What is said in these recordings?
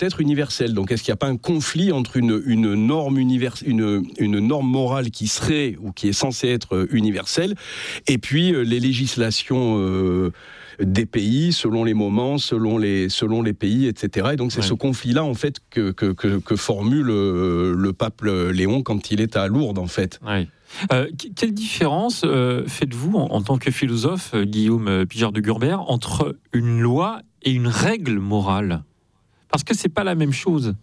être universelles. Donc est-ce qu'il n'y a pas un conflit entre une norme morale qui serait ou qui est censée être universelle et puis les législations des pays, selon les moments, selon les pays, etc. Et donc c'est ce conflit-là en fait que formule le pape Léon quand il est à Lourdes en fait. Oui. Quelle différence faites-vous en tant que philosophe, Guillaume Pijard de Gurbert, entre une loi et une règle morale ? Parce que c'est pas la même chose.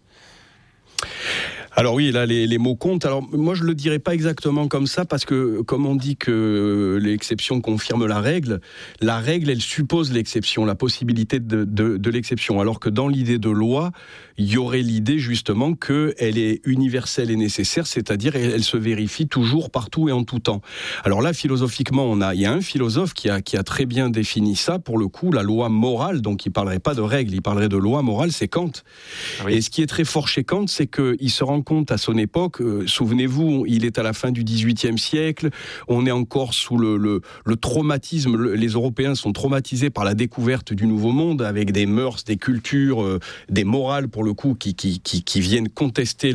Alors oui, là, les mots comptent. Alors moi, je le dirais pas exactement comme ça, parce que comme on dit que l'exception confirme la règle, elle suppose l'exception, la possibilité de l'exception. Alors que dans l'idée de loi, il y aurait l'idée justement qu'elle est universelle et nécessaire, c'est-à-dire elle se vérifie toujours, partout et en tout temps. Alors là, philosophiquement, il y a un philosophe qui a très bien défini ça, pour le coup, la loi morale, donc il parlerait pas de règle, il parlerait de loi morale, c'est Kant. Oui. Et ce qui est très fort chez Kant, c'est qu'il se rend compte à son époque, souvenez-vous, il est à la fin du XVIIIe siècle, on est encore sous le traumatisme, les Européens sont traumatisés par la découverte du Nouveau Monde, avec des mœurs, des cultures, des morales pour le coup, qui viennent contester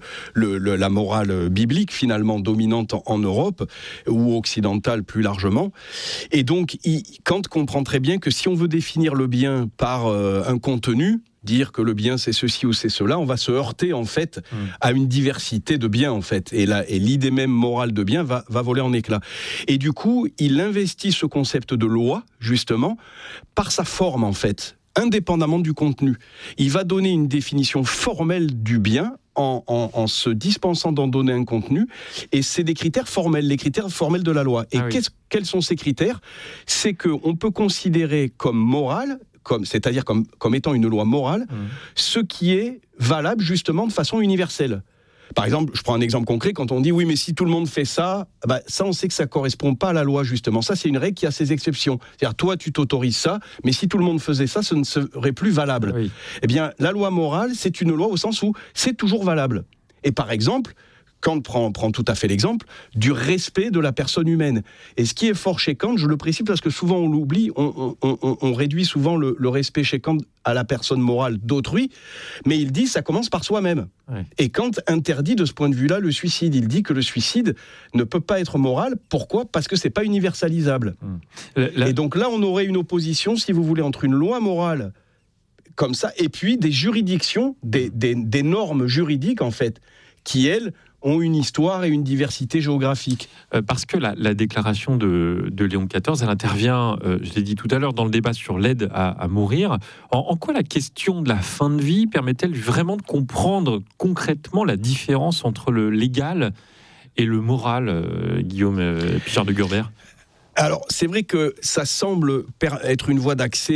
la morale biblique finalement dominante en Europe, ou occidentale plus largement. Et donc, Kant comprend très bien que si on veut définir le bien par un contenu, dire que le bien c'est ceci ou c'est cela, on va se heurter en fait à une diversité de biens en fait, et l'idée même morale de bien va voler en éclats. Et du coup, il investit ce concept de loi justement par sa forme en fait, indépendamment du contenu. Il va donner une définition formelle du bien en se dispensant d'en donner un contenu, et c'est des critères formels, les critères formels de la loi. Et quels sont ces critères ? C'est qu'on peut considérer comme moral, c'est-à-dire comme étant une loi morale, ce qui est valable justement de façon universelle. Par exemple, je prends un exemple concret, quand on dit oui, mais si tout le monde fait ça, ça on sait que ça ne correspond pas à la loi justement. Ça c'est une règle qui a ses exceptions. C'est-à-dire toi tu t'autorises ça, mais si tout le monde faisait ça, ce ne serait plus valable. Oui. Eh bien la loi morale, c'est une loi au sens où c'est toujours valable. Et par exemple, Kant prend tout à fait l'exemple du respect de la personne humaine. Et ce qui est fort chez Kant, je le précise parce que souvent on l'oublie, on réduit souvent le respect chez Kant à la personne morale d'autrui, mais il dit ça commence par soi-même. Ouais. Et Kant interdit de ce point de vue-là le suicide. Il dit que le suicide ne peut pas être moral. Pourquoi ? Parce que c'est pas universalisable. Et donc là, on aurait une opposition, si vous voulez, entre une loi morale comme ça et puis des juridictions, des normes juridiques en fait, qui elles ont une histoire et une diversité géographique. Parce que la déclaration de Léon XIV, elle intervient, je l'ai dit tout à l'heure, dans le débat sur l'aide à mourir. En quoi la question de la fin de vie permet-elle vraiment de comprendre concrètement la différence entre le légal et le moral, Guillaume Pijard de Gurbert ? Alors, c'est vrai que ça semble être une voie d'accès,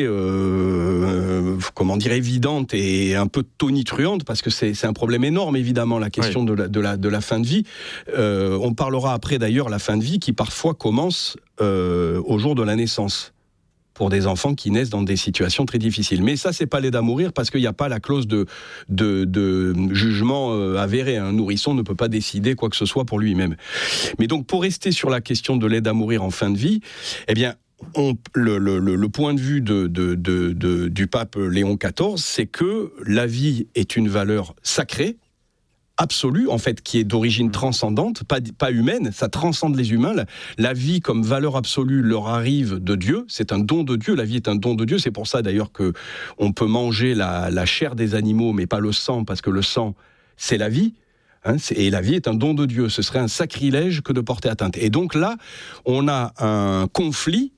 évidente et un peu tonitruante, parce que c'est un problème énorme, évidemment, la question de la fin de vie. On parlera après, d'ailleurs, la fin de vie qui, parfois, commence au jour de la naissance, pour des enfants qui naissent dans des situations très difficiles. Mais ça, c'est pas l'aide à mourir, parce qu'il n'y a pas la clause de jugement avéré. Un nourrisson ne peut pas décider quoi que ce soit pour lui-même. Mais donc, pour rester sur la question de l'aide à mourir en fin de vie, eh bien, le point de vue du pape Léon XIV, c'est que la vie est une valeur sacrée, absolue, en fait, qui est d'origine transcendante, pas humaine, ça transcende les humains. La vie comme valeur absolue leur arrive de Dieu, c'est un don de Dieu, la vie est un don de Dieu, c'est pour ça d'ailleurs qu'on peut manger la chair des animaux, mais pas le sang, parce que le sang, c'est la vie, et la vie est un don de Dieu, ce serait un sacrilège que de porter atteinte. Et donc là, on a un conflit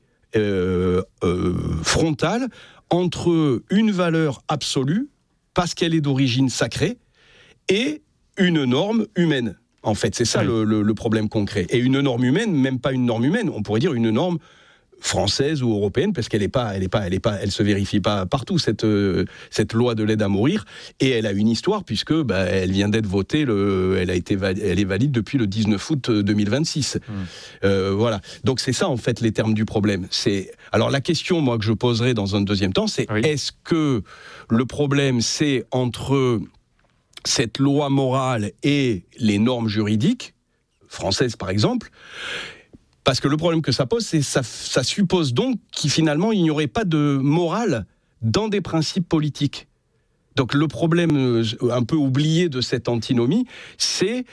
frontal entre une valeur absolue, parce qu'elle est d'origine sacrée, et une norme humaine. En fait, c'est ça le problème concret. Et une norme humaine, même pas une norme humaine, on pourrait dire une norme française ou européenne, parce elle se vérifie pas partout, cette loi de l'aide à mourir, et elle a une histoire, puisque elle vient d'être votée, elle est valide depuis le 19 août 2026. Voilà. Donc c'est ça, en fait, les termes du problème. Alors la question, moi, que je poserai dans un deuxième temps, c'est est-ce que le problème, c'est entre cette loi morale et les normes juridiques, françaises par exemple, parce que le problème que ça pose, c'est ça suppose donc qu'il n'y aurait pas de morale dans des principes politiques. Donc le problème un peu oublié de cette antinomie, c'est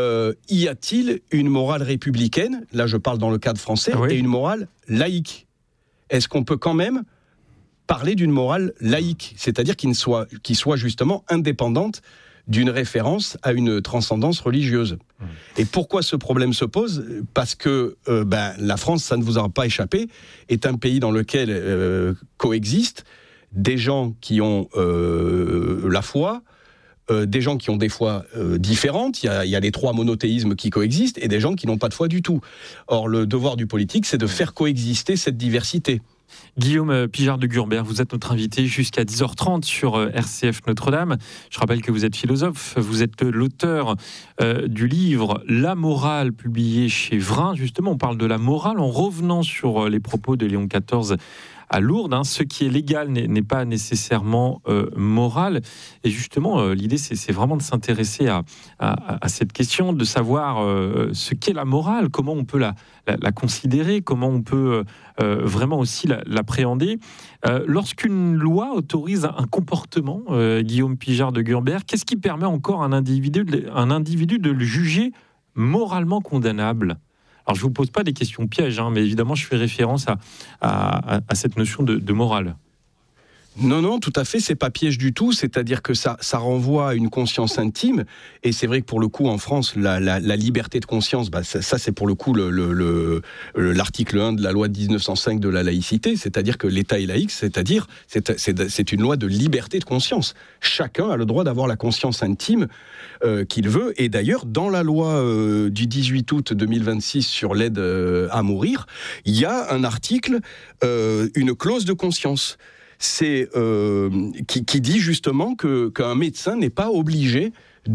y a-t-il une morale républicaine, là je parle dans le cadre français, et une morale laïque ? Est-ce qu'on peut quand même parler d'une morale laïque, c'est-à-dire qui soit justement indépendante d'une référence à une transcendance religieuse. Et pourquoi ce problème se pose ? Parce que la France, ça ne vous aura pas échappé, est un pays dans lequel coexistent des gens qui ont la foi, des gens qui ont des foi différentes, il y a les 3 monothéismes qui coexistent, et des gens qui n'ont pas de foi du tout. Or, le devoir du politique, c'est de faire coexister cette diversité. Guillaume Pijard de Gurbert, vous êtes notre invité jusqu'à 10h30 sur RCF Notre-Dame. Je rappelle que vous êtes philosophe, vous êtes l'auteur du livre La morale, publié chez Vrin. Justement, on parle de la morale en revenant sur les propos de Léon XIV à Lourdes. Ce qui est légal n'est pas nécessairement moral. Et justement, l'idée, c'est vraiment de s'intéresser à cette question, de savoir ce qu'est la morale, comment on peut la considérer, comment on peut vraiment aussi l'appréhender. Lorsqu'une loi autorise un comportement, Guillaume Pijard de Gurbert, qu'est-ce qui permet encore à un individu de le juger moralement condamnable ? Alors, je ne vous pose pas des questions pièges, mais évidemment, je fais référence à cette notion de morale. Non, tout à fait, c'est pas piège du tout, c'est-à-dire que ça renvoie à une conscience intime, et c'est vrai que pour le coup, en France, la liberté de conscience, ça c'est pour le coup l'article 1 de la loi de 1905 de la laïcité, c'est-à-dire que l'État est laïque, c'est-à-dire c'est une loi de liberté de conscience. Chacun a le droit d'avoir la conscience intime qu'il veut, et d'ailleurs, dans la loi du 18 août 2026 sur l'aide à mourir, il y a un article, une clause de conscience. C'est qui dit justement qu'un médecin n'est pas obligé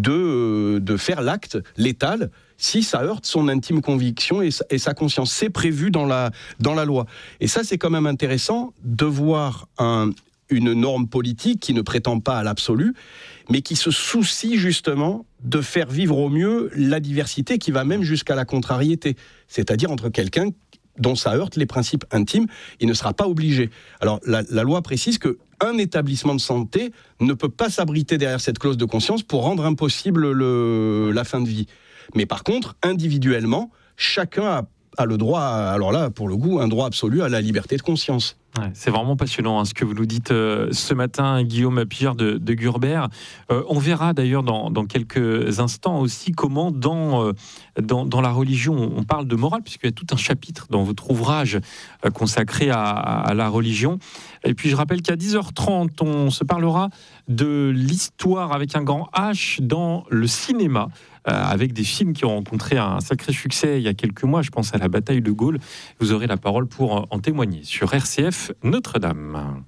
de faire l'acte létal si ça heurte son intime conviction et sa conscience. C'est prévu dans la loi. Et ça, c'est quand même intéressant de voir une norme politique qui ne prétend pas à l'absolu, mais qui se soucie justement de faire vivre au mieux la diversité, qui va même jusqu'à la contrariété. C'est-à-dire entre quelqu'un dont ça heurte les principes intimes, il ne sera pas obligé. Alors, la loi précise qu'un établissement de santé ne peut pas s'abriter derrière cette clause de conscience pour rendre impossible la fin de vie. Mais par contre, individuellement, chacun a le droit, alors là, pour le coup, un droit absolu à la liberté de conscience. Ouais, c'est vraiment passionnant ce que vous nous dites ce matin, Guillaume Pijard de Gurbert. On verra d'ailleurs dans quelques instants aussi comment dans la religion, on parle de morale, puisqu'il y a tout un chapitre dans votre ouvrage consacré à la religion. Et puis je rappelle qu'à 10h30, on se parlera de l'histoire avec un grand H dans le cinéma, avec des films qui ont rencontré un sacré succès il y a quelques mois. Je pense à la bataille de Gaulle. Vous aurez la parole pour en témoigner sur RCF Notre-Dame.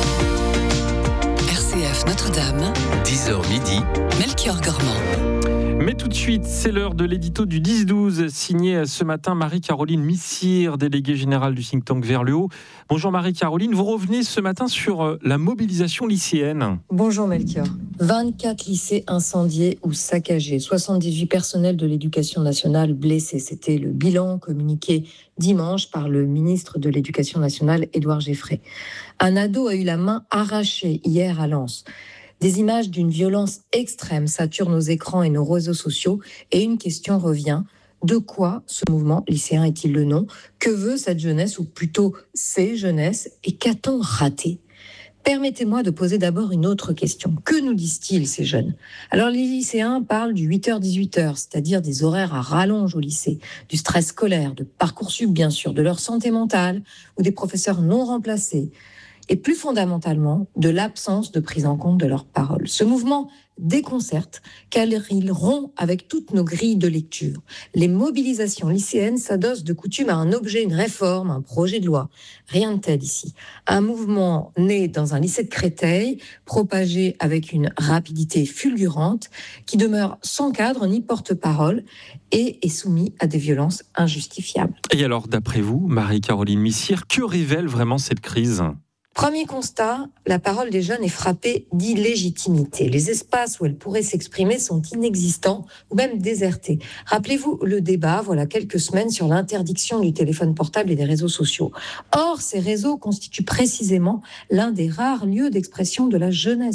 RCF Notre-Dame, 10h midi, Melchior Gormand. Mais tout de suite, c'est l'heure de l'édito du 10-12, signé ce matin Marie-Caroline Missire, déléguée générale du think tank Vers le Haut. Bonjour Marie-Caroline, vous revenez ce matin sur la mobilisation lycéenne. Bonjour Melchior. 24 lycées incendiés ou saccagés, 78 personnels de l'éducation nationale blessés. C'était le bilan communiqué dimanche par le ministre de l'Éducation nationale, Édouard Geffray. Un ado a eu la main arrachée hier à Lens. Des images d'une violence extrême saturent nos écrans et nos réseaux sociaux. Et une question revient. De quoi ce mouvement lycéen est-il le nom ? Que veut cette jeunesse, ou plutôt ces jeunesses ? Et qu'a-t-on raté ? Permettez-moi de poser d'abord une autre question. Que nous disent-ils, ces jeunes ? Alors, les lycéens parlent du 8h-18h, c'est-à-dire des horaires à rallonge au lycée, du stress scolaire, de Parcoursup, bien sûr, de leur santé mentale ou des professeurs non remplacés. Et plus fondamentalement, de l'absence de prise en compte de leurs paroles. Ce mouvement déconcerte car il rompt avec toutes nos grilles de lecture. Les mobilisations lycéennes s'adossent de coutume à un objet, une réforme, un projet de loi. Rien de tel ici. Un mouvement né dans un lycée de Créteil, propagé avec une rapidité fulgurante, qui demeure sans cadre ni porte-parole et est soumis à des violences injustifiables. Et alors, d'après vous, Marie-Caroline Missire, que révèle vraiment cette crise ? Premier constat, la parole des jeunes est frappée d'illégitimité. Les espaces où elle pourrait s'exprimer sont inexistants ou même désertés. Rappelez-vous le débat, voilà quelques semaines, sur l'interdiction du téléphone portable et des réseaux sociaux. Or, ces réseaux constituent précisément l'un des rares lieux d'expression de la jeunesse.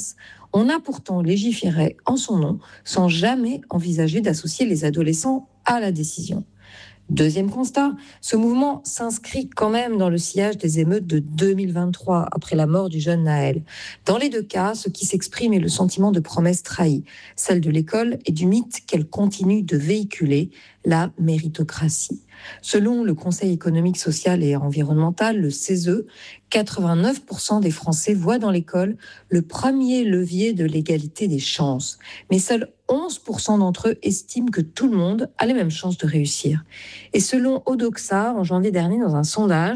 On a pourtant légiféré en son nom sans jamais envisager d'associer les adolescents à la décision. Deuxième constat, ce mouvement s'inscrit quand même dans le sillage des émeutes de 2023, après la mort du jeune Naël. Dans les deux cas, ce qui s'exprime est le sentiment de promesse trahie, celle de l'école et du mythe qu'elle continue de véhiculer, la méritocratie. Selon le Conseil économique, social et environnemental, le CESE, 89% des Français voient dans l'école le premier levier de l'égalité des chances. Mais seuls 11% d'entre eux estiment que tout le monde a les mêmes chances de réussir. Et selon Odoxa, en janvier dernier, dans un sondage,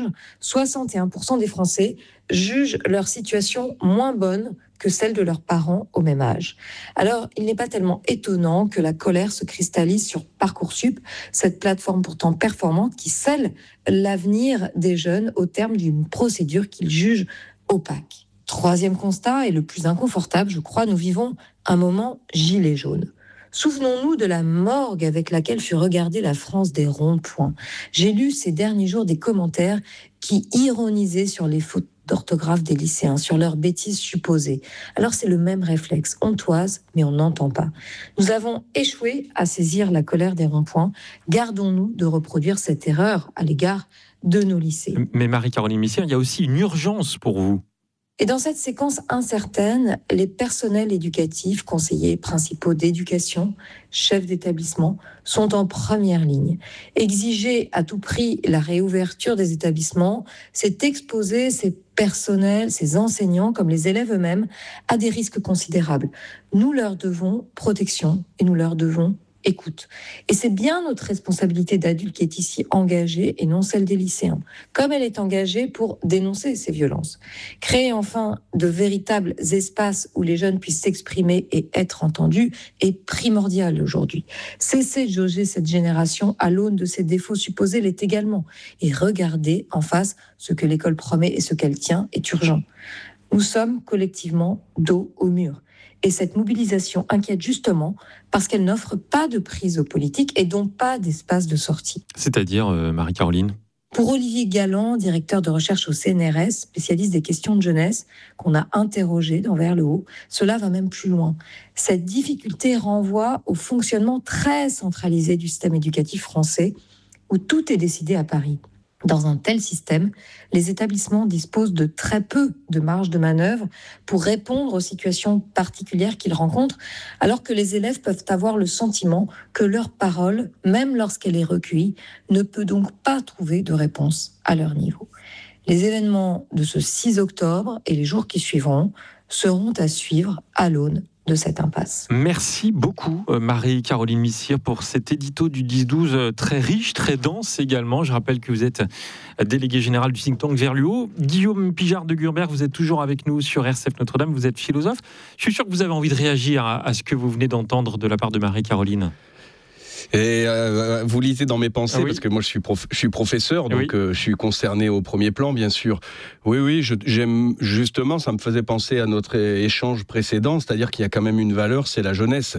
61% des Français jugent leur situation moins bonne que celle de leurs parents au même âge. Alors, il n'est pas tellement étonnant que la colère se cristallise sur Parcoursup, cette plateforme pourtant performante qui scelle l'avenir des jeunes au terme d'une procédure qu'ils jugent opaque. Troisième constat, et le plus inconfortable, je crois, nous vivons un moment gilet jaune. Souvenons-nous de la morgue avec laquelle fut regardée la France des ronds-points. J'ai lu ces derniers jours des commentaires qui ironisaient sur les fautes d'orthographe des lycéens, sur leurs bêtises supposées. Alors c'est le même réflexe, on toise, mais on n'entend pas. Nous avons échoué à saisir la colère des ronds-points. Gardons-nous de reproduire cette erreur à l'égard de nos lycées. Mais Marie-Caroline Missière, il y a aussi une urgence pour vous. Et dans cette séquence incertaine, les personnels éducatifs, conseillers principaux d'éducation, chefs d'établissement, sont en première ligne. Exiger à tout prix la réouverture des établissements, c'est exposer ces personnels, ces enseignants, comme les élèves eux-mêmes, à des risques considérables. Nous leur devons protection et nous leur devons écoute. Et c'est bien notre responsabilité d'adulte qui est ici engagée et non celle des lycéens, comme elle est engagée pour dénoncer ces violences. Créer enfin de véritables espaces où les jeunes puissent s'exprimer et être entendus est primordial aujourd'hui. Cesser de jauger cette génération à l'aune de ses défauts supposés l'est également. Et regarder en face ce que l'école promet et ce qu'elle tient est urgent. Nous sommes collectivement dos au mur. Et cette mobilisation inquiète justement parce qu'elle n'offre pas de prise aux politiques et donc pas d'espace de sortie. C'est-à-dire, Marie-Caroline ? Pour Olivier Galland, directeur de recherche au CNRS, spécialiste des questions de jeunesse, qu'on a interrogé d'envers le haut, cela va même plus loin. Cette difficulté renvoie au fonctionnement très centralisé du système éducatif français, où tout est décidé à Paris. Dans un tel système, les établissements disposent de très peu de marge de manœuvre pour répondre aux situations particulières qu'ils rencontrent, alors que les élèves peuvent avoir le sentiment que leur parole, même lorsqu'elle est recueillie, ne peut donc pas trouver de réponse à leur niveau. Les événements de ce 6 octobre et les jours qui suivront seront à suivre à l'aune de cette impasse. Merci beaucoup Marie-Caroline Missière pour cet édito du 10-12 très riche, très dense également. Je rappelle que vous êtes délégué général du think tank Vers le haut. Guillaume Pijard de Gurberg, vous êtes toujours avec nous sur RCF Notre-Dame, vous êtes philosophe. Je suis sûr que vous avez envie de réagir à ce que vous venez d'entendre de la part de Marie-Caroline. Et vous lisez dans mes pensées, oui. Parce que moi je suis professeur, donc je suis concerné au premier plan, bien sûr. Oui, j'aime justement, ça me faisait penser à notre échange précédent, c'est-à-dire qu'il y a quand même une valeur, c'est la jeunesse.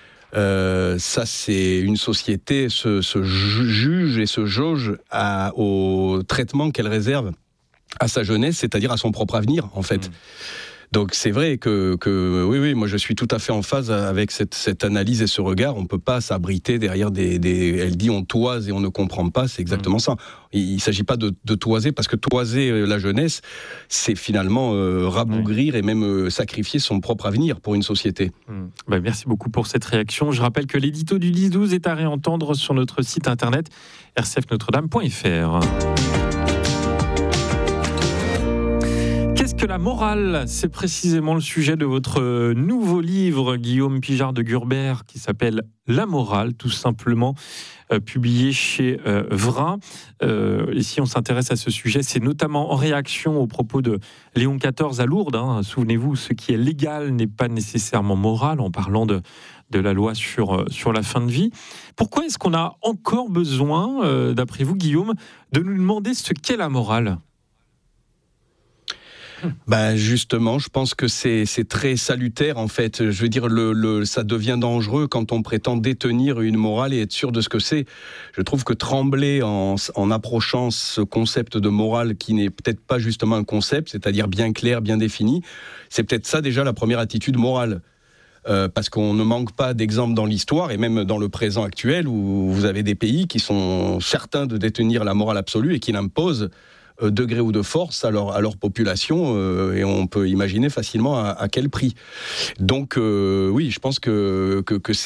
Ça, c'est une société se juge et se jauge au traitement qu'elle réserve à sa jeunesse, c'est-à-dire à son propre avenir, en fait. Donc c'est vrai que oui, moi je suis tout à fait en phase avec cette analyse et ce regard. On peut pas s'abriter derrière elle dit on toise et on ne comprend pas, c'est exactement ça. Il s'agit pas de toiser, parce que toiser la jeunesse, c'est finalement rabougrir et même sacrifier son propre avenir pour une société. Merci beaucoup pour cette réaction. Je rappelle que l'édito du 10-12 est à réentendre sur notre site internet rcfnotredame.fr. Qu'est-ce que la morale ? C'est précisément le sujet de votre nouveau livre, Guillaume Pijard de Gurberg, qui s'appelle La morale, tout simplement, publié chez Vrin. Et si on s'intéresse à ce sujet, c'est notamment en réaction aux propos de Léon XIV à Lourdes. Souvenez-vous, ce qui est légal n'est pas nécessairement moral, en parlant de la loi sur la fin de vie. Pourquoi est-ce qu'on a encore besoin, d'après vous, Guillaume, de nous demander ce qu'est la morale ? Justement, je pense que c'est très salutaire en fait. Je veux dire, ça devient dangereux quand on prétend détenir une morale et être sûr de ce que c'est. Je trouve que trembler en approchant ce concept de morale qui n'est peut-être pas justement un concept, c'est-à-dire bien clair, bien défini, c'est peut-être ça déjà la première attitude morale. Parce qu'on ne manque pas d'exemples dans l'histoire et même dans le présent actuel où vous avez des pays qui sont certains de détenir la morale absolue et qui l'imposent de gré ou de force à leur population et on peut imaginer facilement à quel prix. Donc oui, je pense que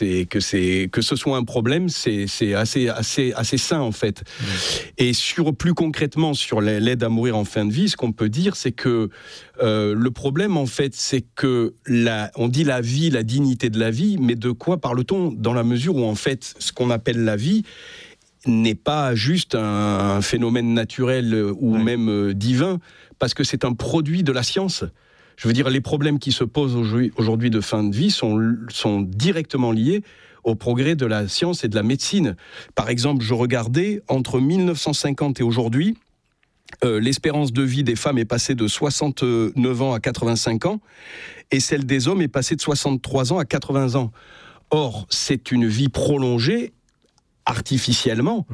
ce soit un problème, c'est assez sain en fait. Et plus concrètement sur l'aide à mourir en fin de vie, ce qu'on peut dire, c'est que le problème en fait, c'est que on dit la vie, la dignité de la vie, mais de quoi parle-t-on dans la mesure où en fait, ce qu'on appelle la vie n'est pas juste un phénomène naturel ou même divin, parce que c'est un produit de la science. Je veux dire, les problèmes qui se posent aujourd'hui de fin de vie sont directement liés au progrès de la science et de la médecine. Par exemple, je regardais, entre 1950 et aujourd'hui, l'espérance de vie des femmes est passée de 69 ans à 85 ans, et celle des hommes est passée de 63 ans à 80 ans. Or, c'est une vie prolongée artificiellement,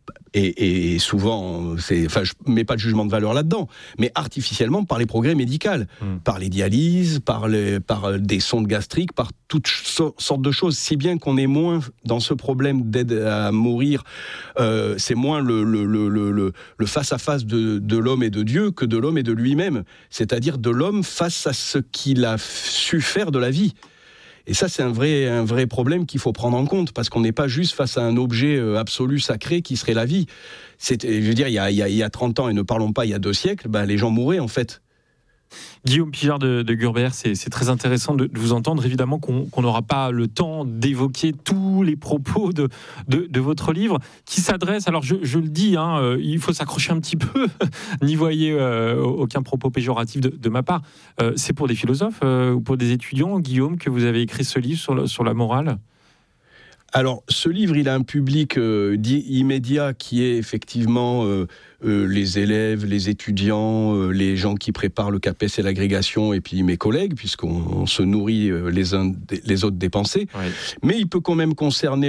et souvent, je ne mets pas de jugement de valeur là-dedans, mais artificiellement par les progrès médicaux, par les dialyses, par des sondes gastriques, par toutes sortes de choses, si bien qu'on est moins dans ce problème d'aide à mourir, c'est moins le face-à-face de l'homme et de Dieu que de l'homme et de lui-même, c'est-à-dire de l'homme face à ce qu'il a su faire de la vie. Et ça, c'est un vrai problème qu'il faut prendre en compte, parce qu'on n'est pas juste face à un objet absolu, sacré, qui serait la vie. Je veux dire, il y a 30 ans, et ne parlons pas il y a 2 siècles, les gens mouraient, en fait. Guillaume Pijard de Gurbert, c'est très intéressant de vous entendre. Évidemment qu'on n'aura pas le temps d'évoquer tous les propos de votre livre, qui s'adresse, alors je le dis, il faut s'accrocher un petit peu, n'y voyez aucun propos péjoratif de ma part. C'est pour des philosophes ou pour des étudiants, Guillaume, que vous avez écrit ce livre sur la morale ? Alors, ce livre, il a un public immédiat qui est effectivement les élèves, les étudiants, les gens qui préparent le CAPES et l'agrégation, et puis mes collègues, puisqu'on se nourrit les uns les autres des pensées. Ouais. Mais il peut quand même concerner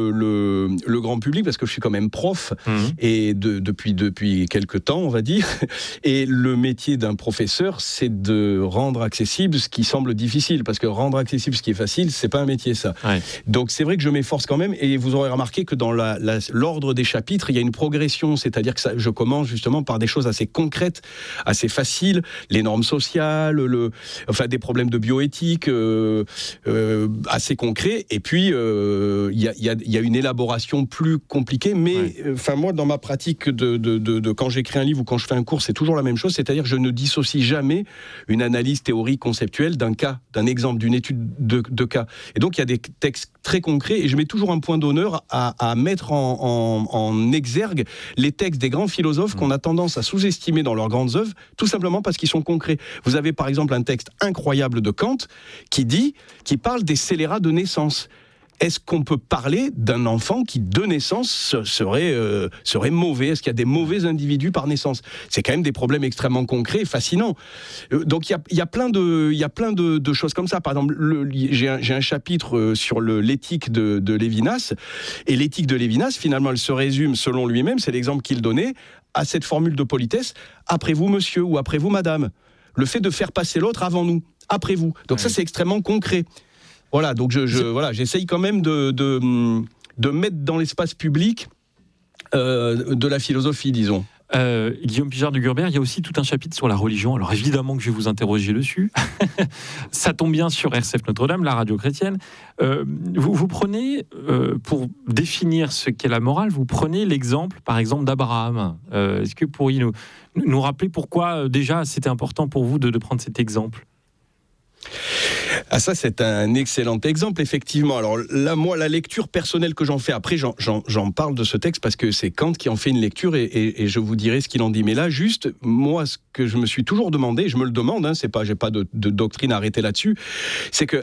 le grand public, parce que je suis quand même prof, et depuis quelques temps, on va dire. Et le métier d'un professeur, c'est de rendre accessible ce qui semble difficile, parce que rendre accessible ce qui est facile, c'est pas un métier, ça. Ouais. Donc c'est vrai que je m'efforce quand même, et vous aurez remarqué que dans l'ordre des chapitres, il y a une progression, c'est-à-dire que je commence justement par des choses assez concrètes, assez faciles, les normes sociales, des problèmes de bioéthique assez concrets, et puis il y a une élaboration plus compliquée, mais moi, dans ma pratique de quand j'écris un livre ou quand je fais un cours, c'est toujours la même chose, c'est-à-dire que je ne dissocie jamais une analyse théorique conceptuelle d'un cas, d'un exemple, d'une étude de cas. Et donc il y a des textes très concrets, et je mets toujours un point d'honneur à mettre en exergue les textes des grands philosophes qu'on a tendance à sous-estimer dans leurs grandes œuvres, tout simplement parce qu'ils sont concrets. Vous avez par exemple un texte incroyable de Kant qui parle des scélérats de naissance. Est-ce qu'on peut parler d'un enfant qui, de naissance, serait mauvais ? Est-ce qu'il y a des mauvais individus par naissance ? C'est quand même des problèmes extrêmement concrets et fascinants. Donc il y a plein de choses comme ça. Par exemple, j'ai un chapitre sur l'éthique de Lévinas, et l'éthique de Lévinas, finalement, elle se résume, selon lui-même, c'est l'exemple qu'il donnait, à cette formule de politesse, après vous monsieur ou après vous madame. Le fait de faire passer l'autre avant nous, après vous. Donc ça, c'est extrêmement concret. Voilà, donc j'essaye quand même de mettre dans l'espace public de la philosophie, disons. Guillaume Pijard de Gurbert, il y a aussi tout un chapitre sur la religion. Alors évidemment que je vais vous interroger dessus. Ça tombe bien sur RCF Notre-Dame, la radio chrétienne. Vous prenez, pour définir ce qu'est la morale, vous prenez l'exemple, par exemple, d'Abraham. Est-ce que vous pourriez nous rappeler pourquoi déjà c'était important pour vous de prendre cet exemple ? Ah, ça, c'est un excellent exemple, effectivement. Alors là, moi, la lecture personnelle que j'en fais, après, j'en parle de ce texte parce que c'est Kant qui en fait une lecture, et je vous dirai ce qu'il en dit. Mais là, juste, moi, ce que je me suis toujours demandé, je me le demande, j'ai pas de doctrine arrêtée là-dessus, c'est que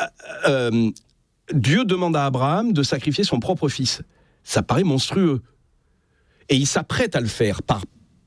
Dieu demande à Abraham de sacrifier son propre fils. Ça paraît monstrueux. Et il s'apprête à le faire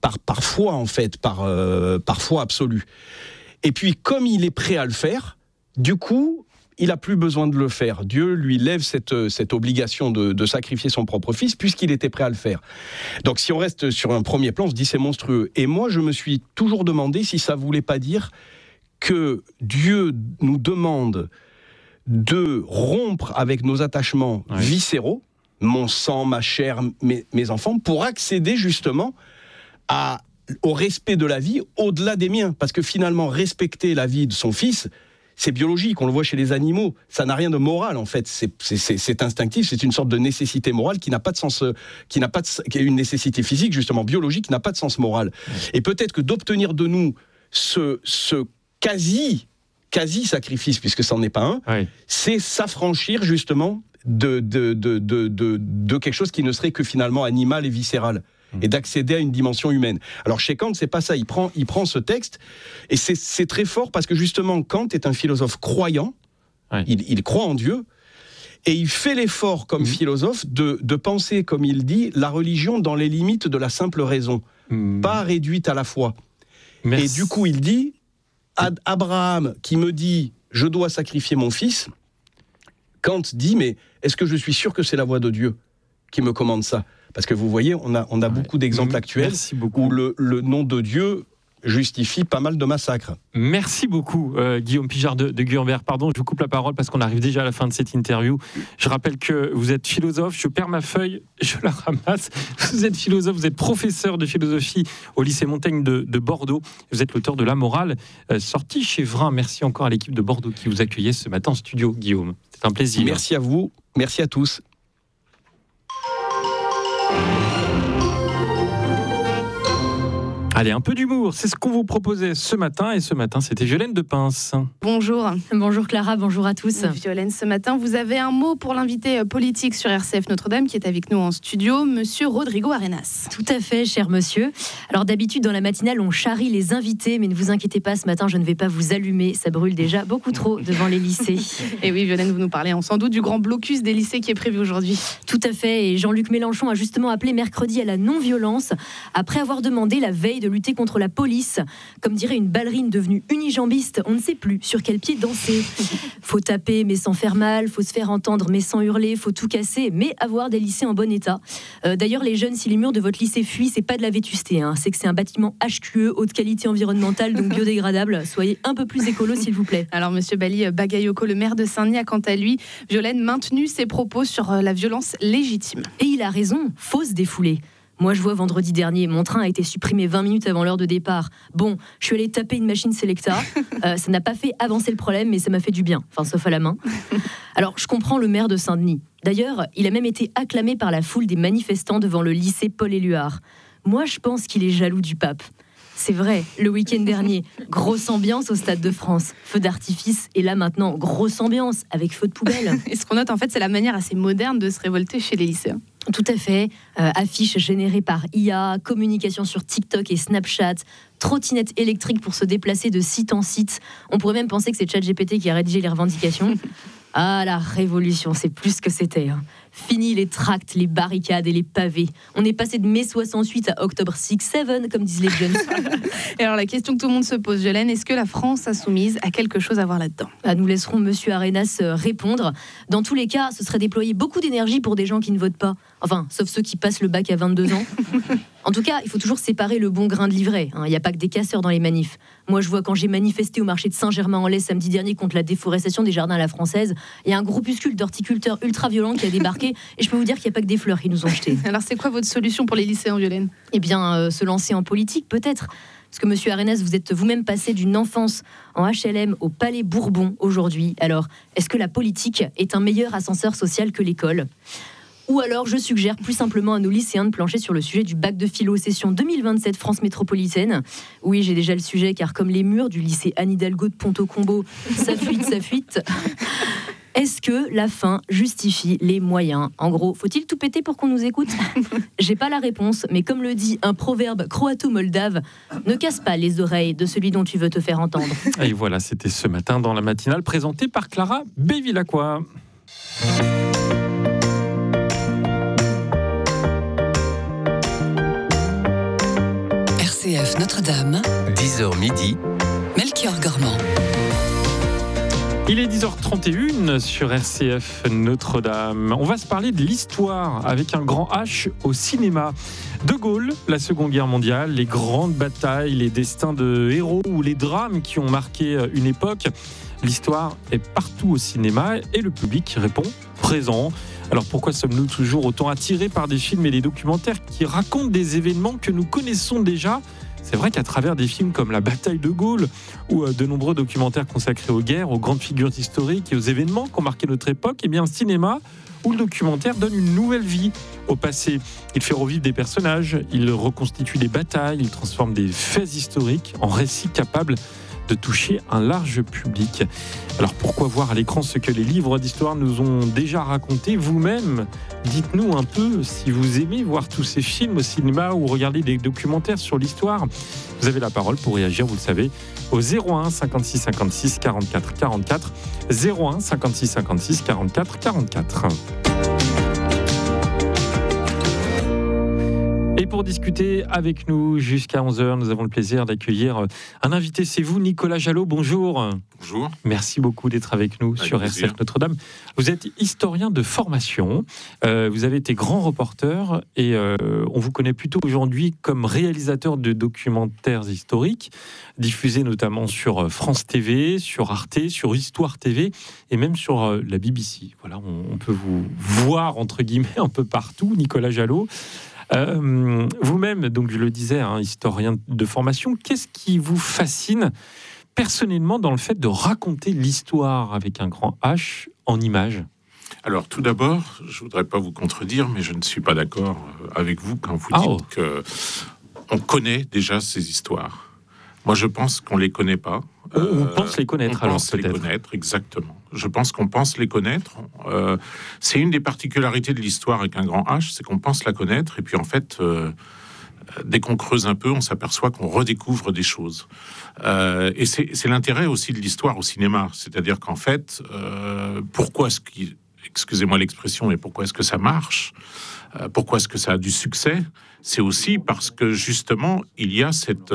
par foi en fait, par foi absolue. Et puis comme il est prêt à le faire, du coup, il n'a plus besoin de le faire. Dieu lui lève cette obligation de sacrifier son propre fils, puisqu'il était prêt à le faire. Donc si on reste sur un premier plan, on se dit c'est monstrueux. Et moi, je me suis toujours demandé si ça ne voulait pas dire que Dieu nous demande de rompre avec nos attachements viscéraux, mon sang, ma chair, mes enfants, pour accéder justement au respect de la vie au-delà des miens. Parce que finalement, respecter la vie de son fils, c'est biologique, on le voit chez les animaux. Ça n'a rien de moral, en fait. C'est instinctif, c'est une sorte de nécessité morale qui n'a pas de sens, qui est une nécessité physique, justement, biologique, qui n'a pas de sens moral. Et peut-être que d'obtenir de nous ce quasi-sacrifice, puisque ça n'en est pas un, c'est s'affranchir, justement, de quelque chose qui ne serait que finalement animal et viscéral. Et d'accéder à une dimension humaine. Alors chez Kant, c'est pas ça. Il prend ce texte, et c'est très fort parce que justement, Kant est un philosophe croyant. Il croit en Dieu, et il fait l'effort comme philosophe de penser, comme il dit, la religion dans les limites de la simple raison, pas réduite à la foi. Merci. Et du coup, il dit, Abraham qui me dit, je dois sacrifier mon fils, Kant dit, mais est-ce que je suis sûr que c'est la voix de Dieu qui me commande ça ? Parce que vous voyez, on a beaucoup d'exemples actuels où le nom de Dieu justifie pas mal de massacres. Merci beaucoup, Guillaume Pijard de Guyenberg. Pardon, je vous coupe la parole parce qu'on arrive déjà à la fin de cette interview. Je rappelle que vous êtes philosophe. Je perds ma feuille, je la ramasse. Vous êtes philosophe, vous êtes professeur de philosophie au lycée Montaigne de Bordeaux. Vous êtes l'auteur de La Morale, sorti chez Vrin. Merci encore à l'équipe de Bordeaux qui vous accueillait ce matin en studio, Guillaume. C'est un plaisir. Merci à vous, merci à tous. Allez, un peu d'humour, c'est ce qu'on vous proposait ce matin. Et ce matin, c'était Violaine de Pince. Bonjour. Bonjour Clara, bonjour à tous. Violaine, ce matin, vous avez un mot pour l'invité politique sur RCF Notre-Dame qui est avec nous en studio, monsieur Rodrigo Arenas. Tout à fait, cher monsieur. Alors d'habitude, dans la matinale, on charrie les invités, mais ne vous inquiétez pas, ce matin, je ne vais pas vous allumer. Ça brûle déjà beaucoup trop devant les lycées. Et oui, Violaine, vous nous parlez sans doute du grand blocus des lycées qui est prévu aujourd'hui. Tout à fait, et Jean-Luc Mélenchon a justement appelé mercredi à la non-violence, après avoir demandé la veille de lutter contre la police. Comme dirait une ballerine devenue unijambiste, on ne sait plus sur quel pied danser. Faut taper mais sans faire mal, faut se faire entendre mais sans hurler, faut tout casser mais avoir des lycées en bon état. D'ailleurs les jeunes, si les murs de votre lycée fuient, c'est pas de la vétusté, c'est que c'est un bâtiment HQE, haute qualité environnementale, donc biodégradable. Soyez un peu plus écolo s'il vous plaît. Alors monsieur Bali Bagayoko, le maire de Saint-Denis, a quant à lui, Violaine, maintenu ses propos sur la violence légitime. Et il a raison, faut se défouler. Moi, je vois vendredi dernier, mon train a été supprimé 20 minutes avant l'heure de départ. Bon, je suis allée taper une machine Selecta. Ça n'a pas fait avancer le problème, mais ça m'a fait du bien. Enfin, sauf à la main. Alors, je comprends le maire de Saint-Denis. D'ailleurs, il a même été acclamé par la foule des manifestants devant le lycée Paul-Éluard. Moi, je pense qu'il est jaloux du pape. C'est vrai, le week-end dernier, grosse ambiance au Stade de France. Feu d'artifice, et là maintenant, grosse ambiance avec feu de poubelle. Et ce qu'on note, en fait, c'est la manière assez moderne de se révolter chez les lycéens. Tout à fait. Affiches générées par IA, communication sur TikTok et Snapchat, trottinettes électriques pour se déplacer de site en site. On pourrait même penser que c'est ChatGPT qui a rédigé les revendications. Ah, la révolution, c'est plus que c'était. Fini les tracts, les barricades et les pavés. On est passé de mai 68 à octobre 6-7, comme disent les jeunes. Et alors la question que tout le monde se pose, Violaine, est-ce que la France insoumise a quelque chose à voir là-dedans ? Nous laisserons monsieur Arenas répondre. Dans tous les cas, ce serait déployer beaucoup d'énergie pour des gens qui ne votent pas. Enfin, sauf ceux qui passent le bac à 22 ans. En tout cas, il faut toujours séparer le bon grain de l'ivraie. Il n'y a pas que des casseurs dans les manifs. Moi, je vois quand j'ai manifesté au marché de Saint-Germain-en-Laye samedi dernier contre la déforestation des jardins à la française, il y a un groupuscule d'horticulteurs ultra-violents qui a débarqué et je peux vous dire qu'il n'y a pas que des fleurs qui nous ont jetés. Alors, c'est quoi votre solution pour les lycéens, Violaine ? Eh bien, se lancer en politique, peut-être. Parce que, monsieur Arenas, vous êtes vous-même passé d'une enfance en HLM au Palais Bourbon aujourd'hui. Alors, est-ce que la politique est un meilleur ascenseur social que l'école ? Ou alors, je suggère plus simplement à nos lycéens de plancher sur le sujet du bac de philo session 2027 France métropolitaine. Oui, j'ai déjà le sujet, car comme les murs du lycée Anne Hidalgo de Ponto-Combo, ça fuite. Est-ce que la fin justifie les moyens ? En gros, faut-il tout péter pour qu'on nous écoute ? J'ai pas la réponse, mais comme le dit un proverbe croato-moldave, ne casse pas les oreilles de celui dont tu veux te faire entendre. Et voilà, c'était ce matin dans la matinale présentée par Clara Bevilacqua. RCF Notre-Dame, 10h midi, Melchior Gormand. Il est 10h31 sur RCF Notre-Dame. On va se parler de l'histoire avec un grand H au cinéma. De Gaulle, la Seconde Guerre mondiale, les grandes batailles, les destins de héros ou les drames qui ont marqué une époque. L'histoire est partout au cinéma et le public répond présent. Alors pourquoi sommes-nous toujours autant attirés par des films et des documentaires qui racontent des événements que nous connaissons déjà ? C'est vrai qu'à travers des films comme La bataille de Gaulle ou de nombreux documentaires consacrés aux guerres, aux grandes figures historiques et aux événements qui ont marqué notre époque, eh bien le cinéma ou le documentaire donne une nouvelle vie au passé. Il fait revivre des personnages, il reconstitue des batailles, il transforme des faits historiques en récits capables de toucher un large public. Alors pourquoi voir à l'écran ce que les livres d'histoire nous ont déjà raconté vous-même ? Dites-nous un peu si vous aimez voir tous ces films au cinéma ou regarder des documentaires sur l'histoire. Vous avez la parole pour réagir, vous le savez, au 01 56 56 44 44, 01 56 56 44 44. Et pour discuter avec nous jusqu'à 11h, nous avons le plaisir d'accueillir un invité. C'est vous, Nicolas Jalot. Bonjour. Bonjour. Merci beaucoup d'être avec nous sur RCF Notre-Dame. Vous êtes historien de formation. Vous avez été grand reporter et on vous connaît plutôt aujourd'hui comme réalisateur de documentaires historiques, diffusés notamment sur France TV, sur Arte, sur Histoire TV et même sur la BBC. Voilà, on peut vous voir, entre guillemets, un peu partout, Nicolas Jalot. Vous-même, donc je le disais, historien de formation, qu'est-ce qui vous fascine personnellement dans le fait de raconter l'histoire avec un grand H en images ? Alors tout d'abord, je ne voudrais pas vous contredire, mais je ne suis pas d'accord avec vous quand vous dites qu'on connaît déjà ces histoires. Moi, je pense qu'on ne les connaît pas. On pense les connaître, on pense les connaître, exactement. Je pense qu'on pense les connaître. C'est une des particularités de l'histoire avec un grand H, c'est qu'on pense la connaître, et puis en fait, dès qu'on creuse un peu, on s'aperçoit qu'on redécouvre des choses. Et c'est l'intérêt aussi de l'histoire au cinéma. C'est-à-dire qu'en fait, pourquoi est-ce qu'il... Excusez-moi l'expression, mais pourquoi est-ce que ça marche ? Pourquoi est-ce que ça a du succès ? C'est aussi parce que, justement, il y a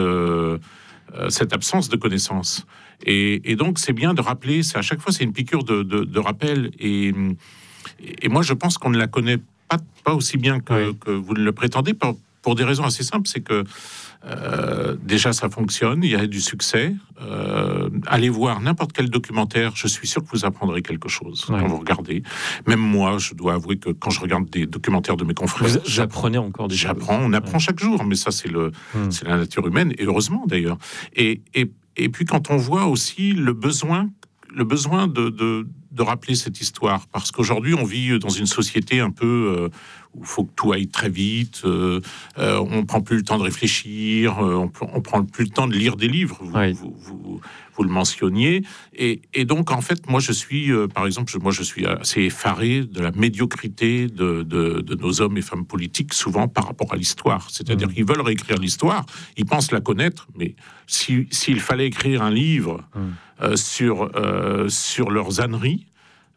cette absence de connaissance. Et donc, c'est bien de rappeler, à chaque fois, c'est une piqûre de rappel. Et moi, je pense qu'on ne la connaît pas aussi bien que vous ne le prétendez, pour des raisons assez simples. C'est que, déjà, ça fonctionne, il y a du succès. Allez voir n'importe quel documentaire, je suis sûr que vous apprendrez quelque chose quand vous regardez. Même moi, je dois avouer que quand je regarde des documentaires de mes confrères, j'apprenais encore des choses. On apprend chaque jour, mais ça, c'est la nature humaine, et heureusement d'ailleurs. Et puis quand on voit aussi le besoin de rappeler cette histoire, parce qu'aujourd'hui on vit dans une société un peu où il faut que tout aille très vite, on prend plus le temps de réfléchir, on prend plus le temps de lire des livres, vous le mentionniez, et donc en fait moi je suis par exemple je suis assez effaré de la médiocrité de nos hommes et femmes politiques, souvent par rapport à l'histoire, c'est-à-dire qu'ils veulent réécrire l'histoire, ils pensent la connaître, mais s'il fallait écrire un livre sur leurs âneries,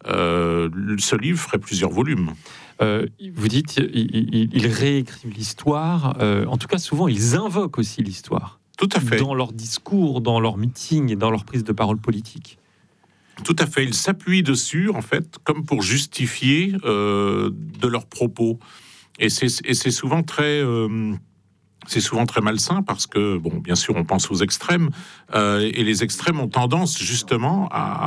ce livre ferait plusieurs volumes. Vous dites, ils réécrivent l'histoire. En tout cas, souvent, ils invoquent aussi l'histoire. Tout à fait. Dans leur discours, dans leurs meetings et dans leur prise de parole politique. Tout à fait. Ils s'appuient dessus, en fait, comme pour justifier de leurs propos. Et c'est souvent très... C'est souvent très malsain parce que, bon, bien sûr, on pense aux extrêmes et les extrêmes ont tendance justement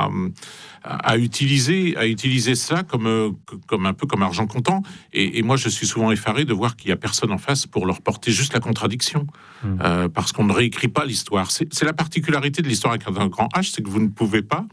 à utiliser ça comme un peu comme argent comptant. Et moi, je suis souvent effaré de voir qu'il y a personne en face pour leur porter juste la contradiction, parce qu'on ne réécrit pas l'histoire. C'est la particularité de l'histoire avec un grand H, c'est que vous ne pouvez pas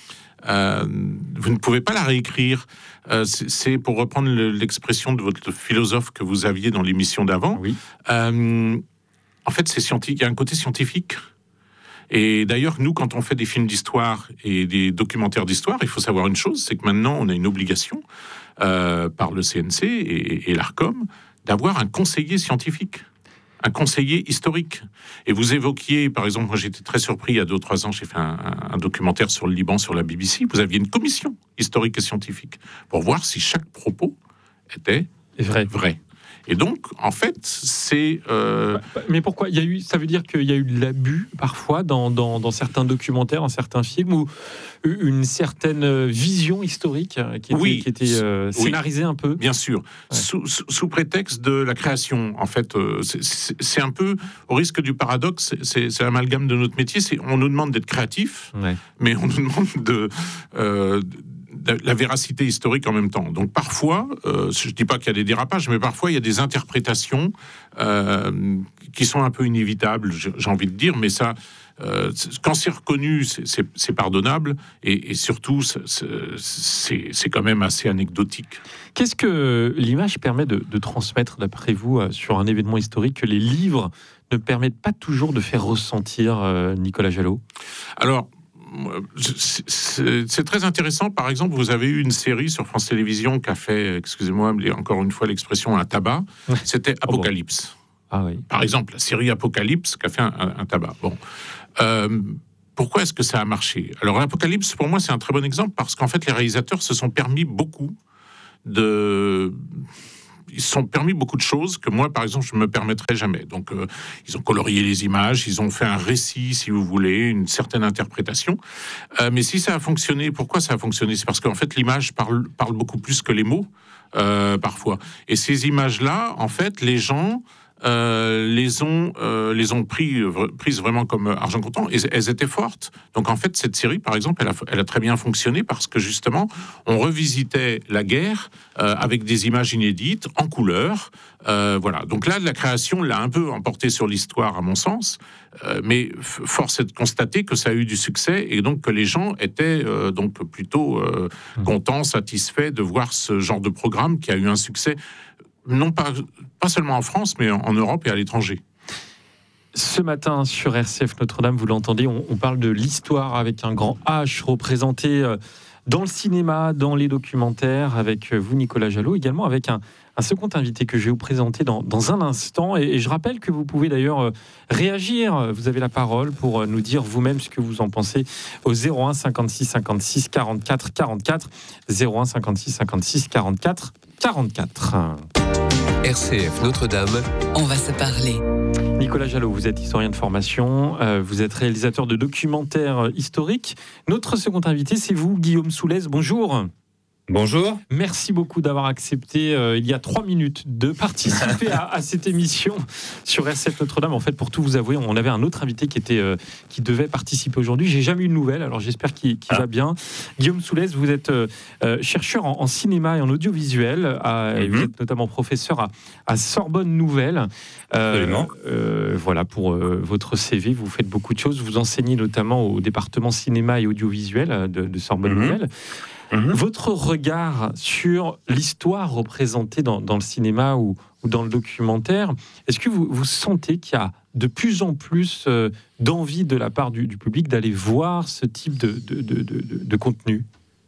la réécrire. C'est pour reprendre l'expression de votre philosophe que vous aviez dans l'émission d'avant. Oui. En fait, c'est scientifique. Il y a un côté scientifique. Et d'ailleurs, nous, quand on fait des films d'histoire et des documentaires d'histoire, il faut savoir une chose, c'est que maintenant, on a une obligation par le CNC et l'ARCOM d'avoir un conseiller scientifique. Un conseiller historique. Et vous évoquiez, par exemple, moi j'étais très surpris, il y a 2 ou 3 ans, j'ai fait un documentaire sur le Liban, sur la BBC, vous aviez une commission historique et scientifique pour voir si chaque propos était vrai. Et donc, en fait, c'est... Mais pourquoi ça veut dire qu'il y a eu de l'abus, parfois, dans certains documentaires, dans certains films, ou une certaine vision historique qui était scénarisée un peu. Bien sûr. Ouais. Sous prétexte de la création, en fait, c'est un peu, au risque du paradoxe, c'est l'amalgame de notre métier, on nous demande d'être créatif, mais on nous demande de la véracité historique en même temps. Donc parfois, je ne dis pas qu'il y a des dérapages, mais parfois il y a des interprétations qui sont un peu inévitables, j'ai envie de dire, mais ça... quand c'est reconnu, c'est pardonnable, et surtout, c'est quand même assez anecdotique. Qu'est-ce que l'image permet de transmettre, d'après vous, sur un événement historique que les livres ne permettent pas toujours de faire ressentir, Nicolas Jalot ? Alors, c'est très intéressant. Par exemple, vous avez eu une série sur France Télévisions qui a fait, excusez-moi, encore une fois l'expression, un tabac. C'était Apocalypse. Ah oui. Par exemple, la série Apocalypse qui a fait un tabac. Bon. Pourquoi est-ce que ça a marché ? Alors, l'Apocalypse, pour moi, c'est un très bon exemple parce qu'en fait, les réalisateurs se sont permis beaucoup de choses que moi, par exemple, je ne me permettrais jamais. Donc, ils ont colorié les images, ils ont fait un récit, si vous voulez, une certaine interprétation. Mais si ça a fonctionné, pourquoi ça a fonctionné ? C'est parce qu'en fait, l'image parle beaucoup plus que les mots, parfois. Et ces images-là, en fait, les gens... les ont prises vraiment comme argent comptant, et elles étaient fortes. Donc en fait, cette série, par exemple, elle a très bien fonctionné parce que justement, on revisitait la guerre avec des images inédites, en couleur. Voilà. Donc là, la création l'a un peu emporté sur l'histoire, à mon sens. Mais force est de constater que ça a eu du succès et donc que les gens étaient donc plutôt contents, satisfaits de voir ce genre de programme qui a eu un succès. Non pas seulement en France, mais en Europe et à l'étranger. Ce matin, sur RCF Notre-Dame, vous l'entendez, on parle de l'histoire avec un grand H représenté dans le cinéma, dans les documentaires, avec vous, Nicolas Jalot, également avec un second invité que je vais vous présenter dans un instant. Et je rappelle que vous pouvez d'ailleurs réagir. Vous avez la parole pour nous dire vous-même ce que vous en pensez au 01 56 56 44 44. 01 56 56 44 44. RCF Notre-Dame, on va se parler. Nicolas Jalot, vous êtes historien de formation, vous êtes réalisateur de documentaires historiques. Notre second invité, c'est vous, Guillaume Soulez. Bonjour. Bonjour. Merci beaucoup d'avoir accepté, il y a 3 minutes, de participer à cette émission sur RCF Notre-Dame. En fait, pour tout vous avouer, on avait un autre invité qui devait participer aujourd'hui. J'ai jamais eu de nouvelles, alors j'espère qu'il va bien. Guillaume Soulez, vous êtes chercheur en cinéma et en audiovisuel. Et vous êtes notamment professeur à Sorbonne Nouvelle. Absolument. Voilà, pour votre CV, vous faites beaucoup de choses. Vous enseignez notamment au département cinéma et audiovisuel de Sorbonne Nouvelle. Votre regard sur l'histoire représentée dans le cinéma ou dans le documentaire, est-ce que vous sentez qu'il y a de plus en plus d'envie de la part du public d'aller voir ce type de contenu ?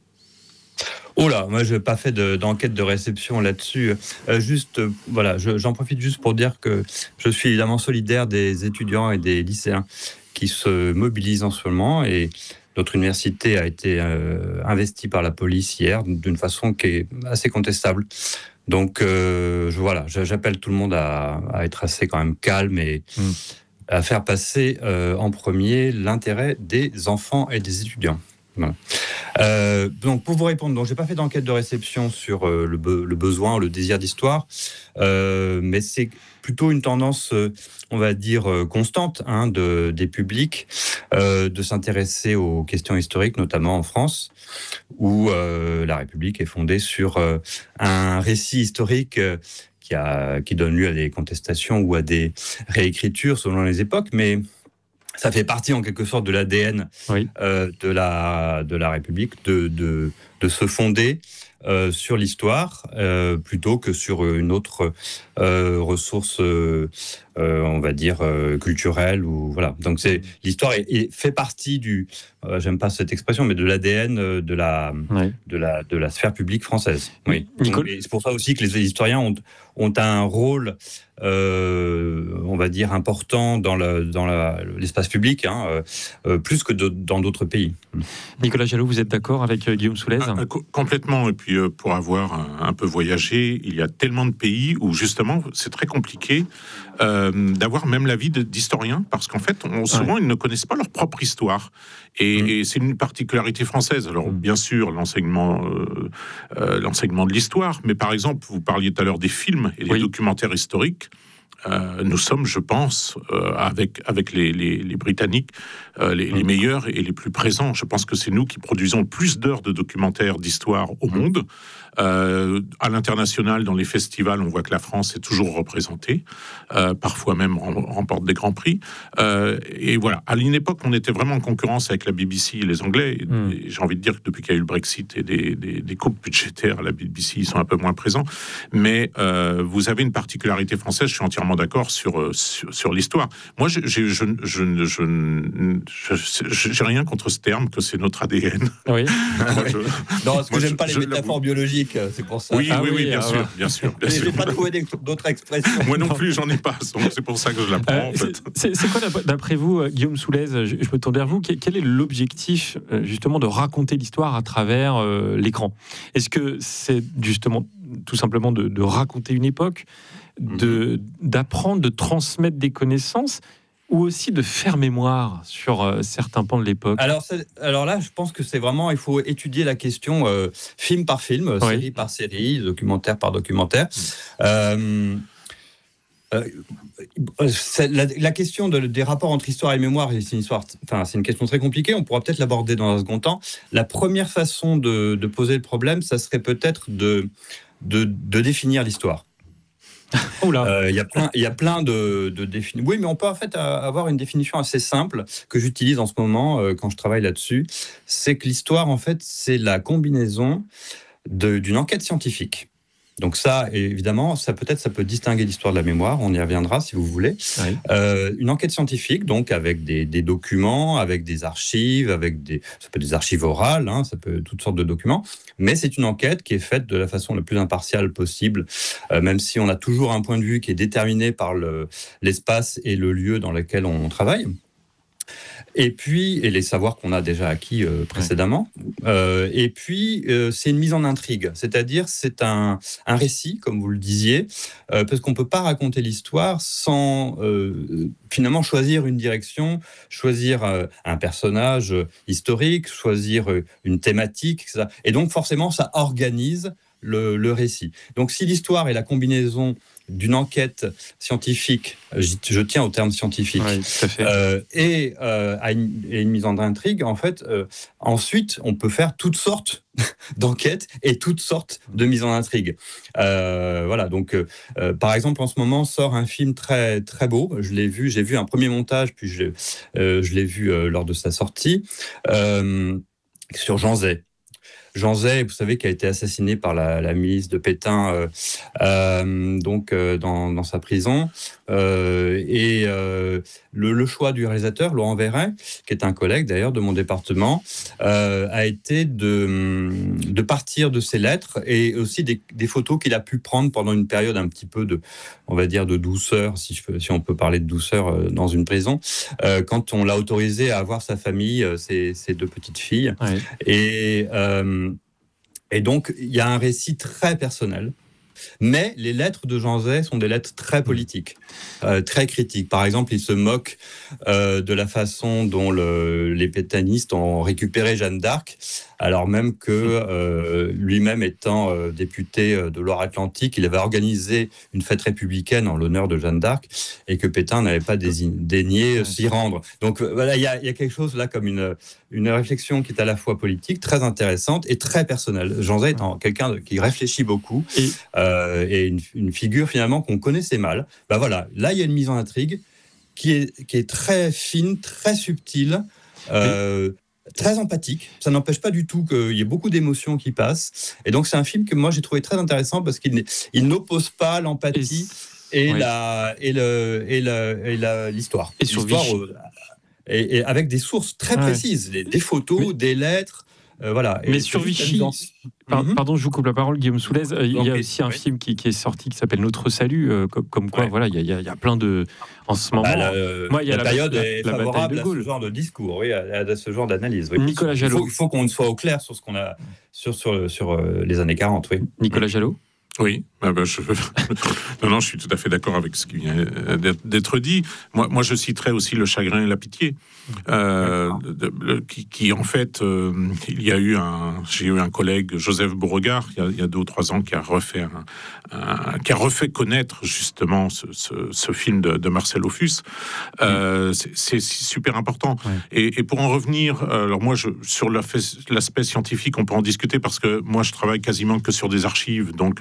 Oh là, moi je n'ai pas fait d'enquête de réception là-dessus. Voilà, j'en profite juste pour dire que je suis évidemment solidaire des étudiants et des lycéens qui se mobilisent en ce moment, et notre université a été investie par la police hier d'une façon qui est assez contestable. Donc j'appelle tout le monde à être assez quand même calme et à faire passer en premier l'intérêt des enfants et des étudiants. Voilà. Donc pour vous répondre, je n'ai pas fait d'enquête de réception sur le besoin, le désir d'histoire, mais c'est plutôt une tendance, on va dire, constante des publics de s'intéresser aux questions historiques, notamment en France, où la République est fondée sur un récit historique qui donne lieu à des contestations ou à des réécritures selon les époques, mais ça fait partie en quelque sorte de l'ADN de la République de se fonder sur l'histoire plutôt que sur une autre ressource, on va dire, culturelle. Voilà. Donc l'histoire fait partie j'aime pas cette expression, mais de l'ADN de la sphère publique française. Oui. Nicole... C'est pour ça aussi que les historiens ont un rôle, on va dire, important dans l'espace public, plus que dans d'autres pays. Nicolas Jalloud, vous êtes d'accord avec Guillaume Soulez ? Complètement. Et puis, pour avoir un peu voyagé, il y a tellement de pays où, justement, c'est très compliqué d'avoir même l'avis d'historiens, parce qu'en fait, souvent, ils ne connaissent pas leur propre histoire. Et c'est une particularité française. Alors, bien sûr, l'enseignement de l'histoire, mais par exemple, vous parliez tout à l'heure des films et des documentaires historiques. Nous sommes, je pense, avec les Britanniques, les meilleurs et les plus présents. Je pense que c'est nous qui produisons le plus d'heures de documentaires d'histoire au monde. À l'international, dans les festivals, on voit que la France est toujours représentée. Parfois même remporte des grands prix. Et voilà. À une époque, on était vraiment en concurrence avec la BBC et les Anglais. Et j'ai envie de dire que depuis qu'il y a eu le Brexit et des coupes budgétaires, la BBC, ils sont un peu moins présents. Mais vous avez une particularité française, je suis entièrement d'accord sur l'histoire. Moi, j'ai rien contre ce terme, que c'est notre ADN. Oui. Non, parce que j'aime pas les métaphores biologiques, c'est pour ça. Oui, bien sûr. Je n'ai pas trouvé d'autres expressions. Moi non plus, j'en ai pas, donc c'est pour ça que je la prends. En fait. C'est quoi, d'après vous, Guillaume Soulez, je me tourne vers vous, quel est l'objectif, justement, de raconter l'histoire à travers l'écran ? Est-ce que c'est, justement, tout simplement de raconter une époque, d'apprendre, de transmettre des connaissances, ou aussi de faire mémoire sur certains pans de l'époque? Alors là, je pense que c'est vraiment, il faut étudier la question film par film, série par série, documentaire par documentaire. La question des rapports entre histoire et mémoire, c'est une question très compliquée. On pourra peut-être l'aborder dans un second temps. La première façon de poser le problème, ça serait peut-être de définir l'histoire. Il y a plein de définitions. Oui, mais on peut en fait avoir une définition assez simple que j'utilise en ce moment quand je travaille là-dessus. C'est que l'histoire, en fait, c'est la combinaison d'une enquête scientifique. Donc ça, évidemment, ça peut distinguer l'histoire de la mémoire. On y reviendra si vous voulez. Oui. Une enquête scientifique, donc avec des documents, avec des archives, ça peut être des archives orales, ça peut être toutes sortes de documents. Mais c'est une enquête qui est faite de la façon la plus impartiale possible, même si on a toujours un point de vue qui est déterminé par l'espace et le lieu dans lequel on travaille. Et les savoirs qu'on a déjà acquis précédemment. Et puis, c'est une mise en intrigue, c'est-à-dire c'est un récit, comme vous le disiez, parce qu'on ne peut pas raconter l'histoire sans finalement choisir une direction, choisir un personnage historique, choisir une thématique, etc. Et donc forcément, ça organise le récit. Donc si l'histoire est la combinaison d'une enquête scientifique, je tiens au terme scientifique, tout à fait. Et une mise en intrigue, en fait, ensuite, on peut faire toutes sortes d'enquêtes et toutes sortes de mises en intrigue. Voilà, donc, par exemple, en ce moment, sort un film très, très beau. J'ai vu un premier montage, puis je l'ai vu lors de sa sortie, sur Jean Zay. Jean Zay, vous savez, qui a été assassiné par la milice de Pétain dans sa prison. Le choix du réalisateur, Laurent Verret, qui est un collègue d'ailleurs de mon département, a été de partir de ses lettres et aussi des photos qu'il a pu prendre pendant une période un petit peu de douceur, si on peut parler de douceur dans une prison, quand on l'a autorisé à voir sa famille, ses deux petites filles. Oui. Et donc, il y a un récit très personnel. Mais les lettres de Jean Zay sont des lettres très politiques, très critiques. Par exemple, il se moque de la façon dont les pétainistes ont récupéré Jeanne d'Arc, alors même que lui-même étant député de Loire-Atlantique, il avait organisé une fête républicaine en l'honneur de Jeanne d'Arc et que Pétain n'avait pas daigné s'y rendre. Donc voilà, il y a quelque chose là comme une réflexion qui est à la fois politique, très intéressante et très personnelle. Jean Zay étant quelqu'un qui réfléchit beaucoup et une figure finalement qu'on connaissait mal. Voilà, là il y a une mise en intrigue qui est très fine, très subtile, très empathique. Ça n'empêche pas du tout qu'il y ait beaucoup d'émotions qui passent. Et donc c'est un film que moi j'ai trouvé très intéressant parce qu'il n'oppose pas l'empathie l'histoire. Et avec des sources très précises, des photos, des lettres. Voilà. Mais sur Vichy, pardon, je vous coupe la parole, Guillaume Soulez. Il y a aussi un film qui est sorti qui s'appelle Notre Salut, comme quoi, voilà, il y a plein de. En ce moment, moi, il y a la période est favorable à ce genre de discours, à ce genre d'analyse. Oui. Nicolas Jalot. Il faut qu'on soit au clair sur ce qu'on a sur les années 40. Oui. Nicolas Jalot. Oui, non, je suis tout à fait d'accord avec ce qui vient d'être dit. Moi, je citerai aussi Le chagrin et la pitié, qui en fait, j'ai eu un collègue, Joseph Beauregard, il y a 2 ou 3 ans, qui a refait connaître justement ce film de Marcel Ophuls. C'est super important. Ouais. Et pour en revenir, alors moi, sur l'aspect scientifique, on peut en discuter parce que moi, je travaille quasiment que sur des archives, donc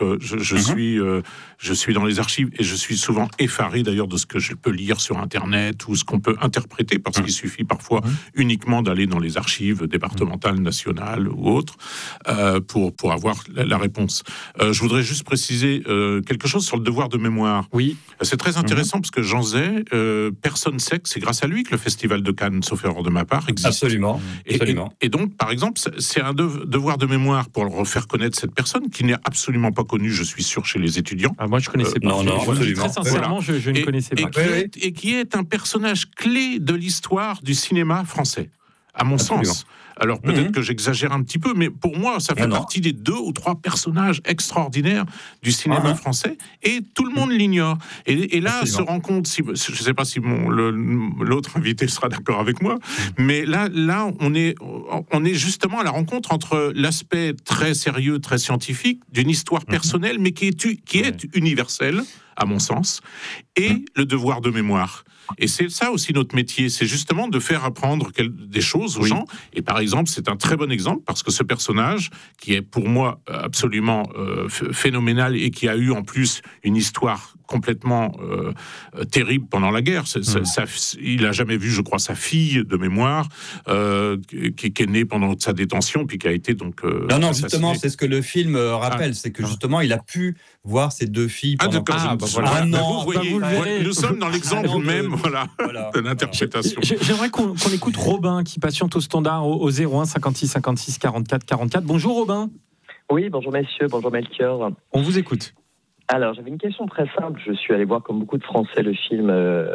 je suis dans les archives et je suis souvent effaré d'ailleurs de ce que je peux lire sur Internet ou ce qu'on peut interpréter, parce qu'il suffit parfois uniquement d'aller dans les archives départementales, nationales ou autres pour avoir la réponse. Je voudrais juste préciser quelque chose sur le devoir de mémoire. Oui. C'est très intéressant parce que Jean Zay, personne ne sait que c'est grâce à lui que le Festival de Cannes, sauf erreur de ma part, existe. Absolument. Et donc, par exemple, c'est un devoir de mémoire pour faire connaître cette personne qui n'est absolument pas connue, je suis sûr, chez les étudiants. Moi, je connaissais pas. Non, absolument. Très sincèrement, je ne connaissais pas. Et qui est un personnage clé de l'histoire du cinéma français, à mon sens. Alors peut-être que j'exagère un petit peu, mais pour moi, ça fait partie des 2 ou 3 personnages extraordinaires du cinéma français, et tout le monde l'ignore. Et là, se rend compte, je ne sais pas si l'autre invité sera d'accord avec moi, mais là, on est justement à la rencontre entre l'aspect très sérieux, très scientifique d'une histoire personnelle, mais qui est universelle, à mon sens, et le devoir de mémoire. Et c'est ça aussi notre métier, c'est justement de faire apprendre des choses aux gens. Et par exemple, c'est un très bon exemple, parce que ce personnage, qui est pour moi absolument phénoménal et qui a eu en plus une histoire complètement terrible pendant la guerre. Il n'a jamais vu, je crois, sa fille de mémoire, qui est née pendant sa détention, puis qui a été donc non, justement, c'est ce que le film rappelle, c'est que justement, il a pu voir ses 2 filles pendant un an. Vous voyez, nous sommes dans l'exemple même de l'interprétation. J'aimerais qu'on écoute Robin, qui patiente au standard au 01 56 56 44 44. Bonjour Robin. Oui, bonjour messieurs, bonjour Melchior. On vous écoute. Alors, j'avais une question très simple. Je suis allé voir, comme beaucoup de Français, le film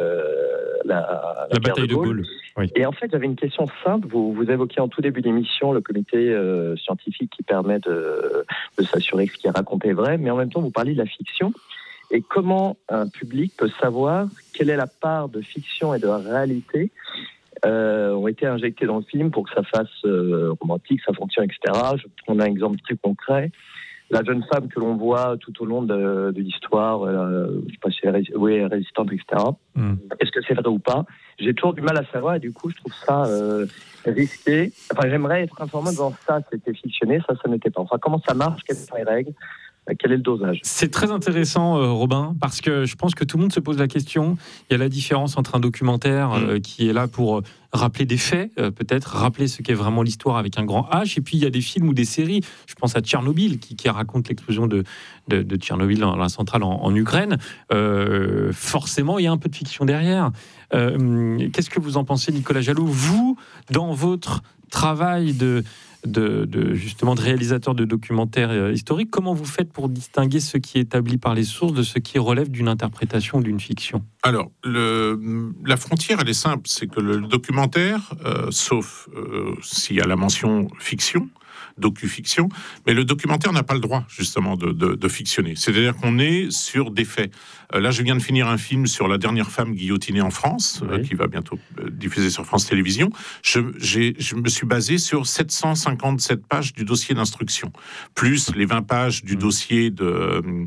La bataille de Gaulle. Oui. Et en fait, j'avais une question simple. Vous évoquiez en tout début d'émission le comité scientifique qui permet de s'assurer que ce qui est raconté est vrai, mais en même temps, vous parliez de la fiction. Et comment un public peut savoir quelle est la part de fiction et de réalité ont été injectés dans le film pour que ça fasse romantique, ça fonctionne, etc. Je vais prendre un exemple très concret. La jeune femme que l'on voit tout au long de l'histoire, je sais pas si elle est résistante, etc. Est-ce que c'est vrai ou pas? J'ai toujours du mal à savoir, et du coup, je trouve ça risqué. Enfin, j'aimerais être informé en disant ça, c'était fictionné, ça n'était pas. Enfin, comment ça marche? Quelles sont les règles? Quel est le dosage? C'est très intéressant, Robin, parce que je pense que tout le monde se pose la question. Il y a la différence entre un documentaire qui est là pour rappeler des faits, peut-être rappeler ce qu'est vraiment l'histoire avec un grand H, et puis il y a des films ou des séries. Je pense à Tchernobyl, qui raconte l'explosion de Tchernobyl, dans la centrale en Ukraine. Forcément, il y a un peu de fiction derrière. Qu'est-ce que vous en pensez, Nicolas Jalot? Vous, dans votre travail justement de réalisateur de documentaires historiques, comment vous faites pour distinguer ce qui est établi par les sources de ce qui relève d'une interprétation ou d'une fiction? Alors, la frontière, elle est simple, c'est que le documentaire, sauf s'il y a la mention fiction, docu-fiction, mais le documentaire n'a pas le droit justement de fictionner. C'est-à-dire qu'on est sur des faits. Là, je viens de finir un film sur la dernière femme guillotinée en France, qui va bientôt diffuser sur France Télévisions. Je me suis basé sur 757 pages du dossier d'instruction, plus les 20 pages du dossier de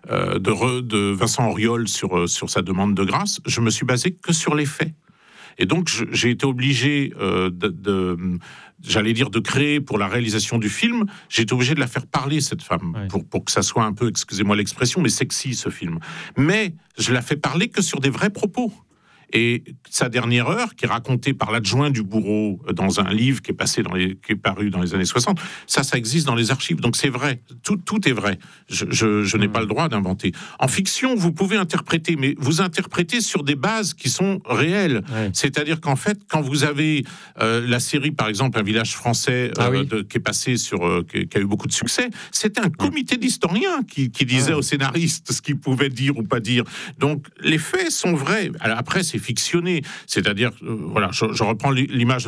Vincent Auriol sur sa demande de grâce. Je me suis basé que sur les faits. Et donc, j'ai été obligé j'allais dire de créer pour la réalisation du film, j'ai été obligé de la faire parler, cette femme, pour que ça soit un peu, excusez-moi l'expression, mais sexy, ce film. Mais je la fais parler que sur des vrais propos. Et sa dernière heure, qui est racontée par l'adjoint du bourreau dans un livre qui est paru dans les années 60, ça existe dans les archives. Donc c'est vrai, tout est vrai. Je n'ai pas le droit d'inventer. En fiction, vous pouvez interpréter, mais vous interprétez sur des bases qui sont réelles. Ouais. C'est-à-dire qu'en fait, quand vous avez la série, par exemple, Un village français, qui est passé qui a eu beaucoup de succès, c'était un comité d'historiens qui disait aux scénaristes ce qu'ils pouvaient dire ou pas dire. Donc les faits sont vrais. Alors, après, c'est fictionné. C'est-à-dire, voilà, je reprends l'image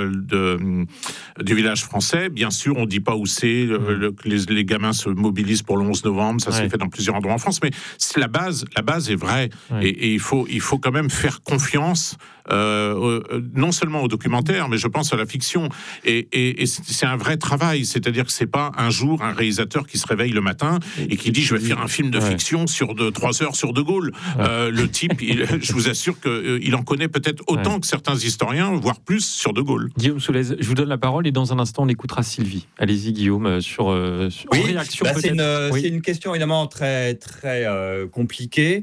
du village français. Bien sûr, on ne dit pas où c'est. Les gamins se mobilisent pour le 11 novembre. Ça s'est fait dans plusieurs endroits en France. Mais la base est vraie. Et il faut quand même faire confiance, non seulement au documentaire, mais je pense à la fiction. Et c'est un vrai travail. C'est-à-dire que c'est pas un jour un réalisateur qui se réveille le matin et qui dit je vais faire un film de fiction sur 3 heures sur De Gaulle. Le type, je vous assure qu'il en connaît peut-être autant que certains historiens, voire plus, sur De Gaulle. Guillaume Soulez, je vous donne la parole et dans un instant on écoutera Sylvie. Allez-y Guillaume, sur réaction peut-être. C'est une question évidemment très, très compliquée.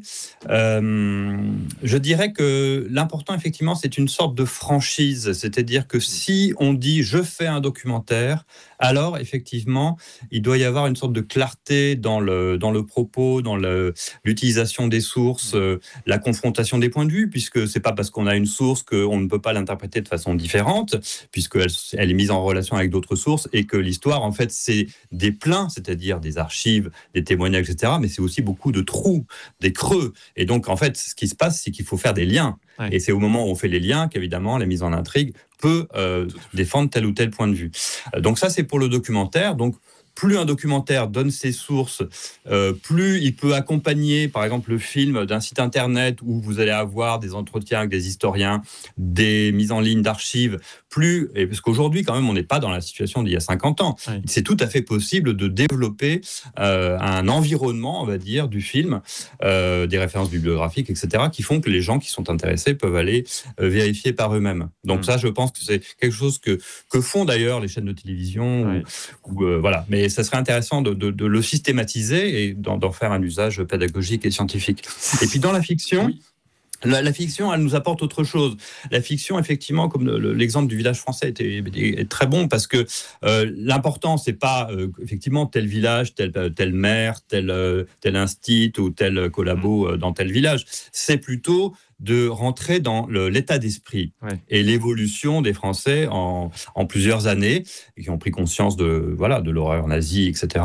Je dirais que l'important effectivement c'est une sorte de franchise, c'est-à-dire que si on dit je fais un documentaire, alors effectivement il doit y avoir une sorte de clarté dans le propos, dans l'utilisation des sources, la confrontation des points de vue, puisque c'est pas parce qu'on a une source qu'on ne peut pas l'interpréter de façon différente, puisqu'elle est mise en relation avec d'autres sources, et que l'histoire en fait c'est des pleins, c'est-à-dire des archives, des témoignages, etc., mais c'est aussi beaucoup de trous, des creux, et donc en fait ce qui se passe c'est qu'il faut faire des liens, et c'est au moment où on fait les liens qu'évidemment la mise en intrigue peut défendre tel ou tel point de vue. Donc ça c'est pour le documentaire. Donc plus un documentaire donne ses sources, plus il peut accompagner, par exemple, le film d'un site internet où vous allez avoir des entretiens avec des historiens, des mises en ligne d'archives, parce qu'aujourd'hui, quand même, on n'est pas dans la situation d'il y a 50 ans. Oui. C'est tout à fait possible de développer un environnement, on va dire, du film, des références bibliographiques, etc., qui font que les gens qui sont intéressés peuvent aller vérifier par eux-mêmes. Donc ça, je pense que c'est quelque chose que font d'ailleurs les chaînes de télévision, voilà. Mais ça serait intéressant de le systématiser et d'en faire un usage pédagogique et scientifique. Et puis dans la fiction... Oui. La fiction, elle nous apporte autre chose. La fiction, effectivement, comme l'exemple du village français est très bon, parce que l'important, c'est pas effectivement tel village, telle maire, tel institut ou tel collabo dans tel village. C'est plutôt de rentrer dans l'état d'esprit et l'évolution des Français en plusieurs années, et qui ont pris conscience de l'horreur nazie, etc.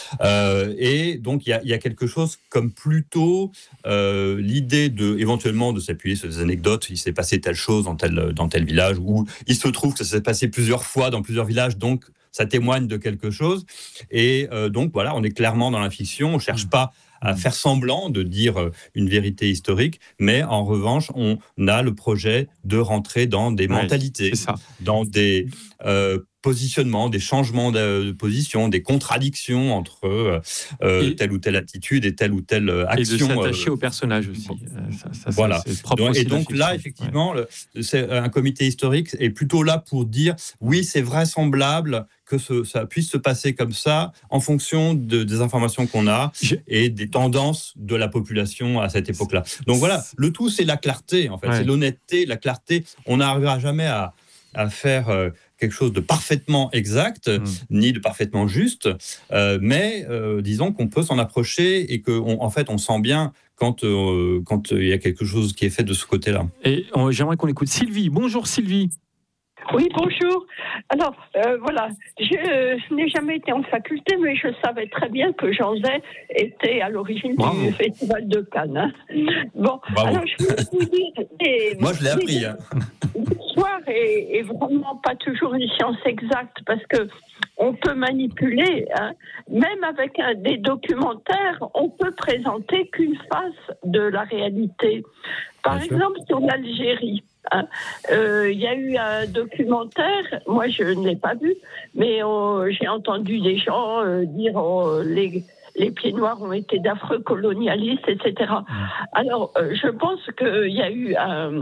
Et donc il y a quelque chose comme plutôt l'idée éventuellement de s'appuyer sur des anecdotes. Il s'est passé telle chose dans tel village, ou il se trouve que ça s'est passé plusieurs fois dans plusieurs villages, donc ça témoigne de quelque chose. Et donc voilà, on est clairement dans la fiction. On cherche pas à faire semblant de dire une vérité historique, mais en revanche, on a le projet de rentrer dans des mentalités, dans des positionnements, des changements de position, des contradictions entre telle ou telle attitude et telle ou telle action. Et de s'attacher au personnage aussi. Voilà. Et donc là, effectivement, un comité historique est plutôt là pour dire, oui, c'est vraisemblable que ça puisse se passer comme ça en fonction des informations qu'on a et des tendances de la population à cette époque-là. Donc voilà, le tout, c'est la clarté, en fait. C'est l'honnêteté, la clarté. On n'arrivera jamais à faire quelque chose de parfaitement exact, ni de parfaitement juste, mais disons qu'on peut s'en approcher et qu'en fait, on sent bien quand il y a quelque chose qui est fait de ce côté-là. Et j'aimerais qu'on écoute Sylvie. Bonjour Sylvie. Oui, bonjour. Alors, voilà, je n'ai jamais été en faculté, mais je savais très bien que Jean Zay était à l'origine du Festival de Cannes. Hein. Bon, bravo. Alors je voulais vous dire... Moi, je l'ai appris. L'histoire est vraiment pas toujours une science exacte, parce que on peut manipuler, hein. Même avec des documentaires, on peut présenter qu'une face de la réalité. Par exemple, sur l'Algérie. Il y a eu un documentaire, moi je ne l'ai pas vu, mais j'ai entendu des gens dire les pieds noirs ont été d'affreux colonialistes, etc. Alors, je pense qu'il y a eu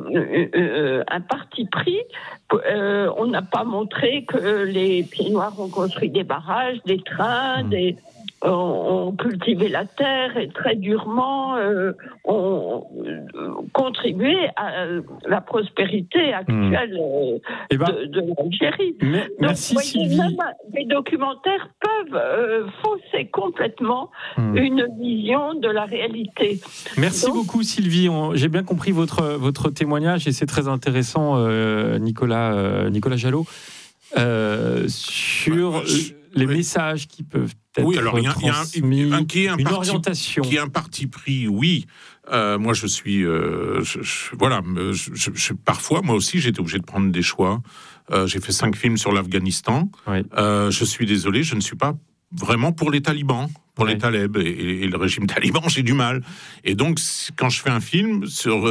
un parti pris. On n'a pas montré que les pieds noirs ont construit des barrages, des trains, ont cultivé la terre et très durement ont contribué à la prospérité actuelle de l'Algérie. Merci Donc, Sylvie. même des documentaires peuvent fausser complètement une vision de la réalité. Merci beaucoup Sylvie. J'ai bien compris votre témoignage et c'est très intéressant, Nicolas Jalot, sur les messages qui peuvent être transmis, une orientation. Qui est un parti pris, oui. Moi, je suis... parfois, moi aussi, j'ai été obligé de prendre des choix. J'ai fait 5 films sur l'Afghanistan. Oui. Je suis désolé, je ne suis pas vraiment pour les talibans. Pour les talibs et le régime taliban, j'ai du mal. Et donc, quand je fais un film sur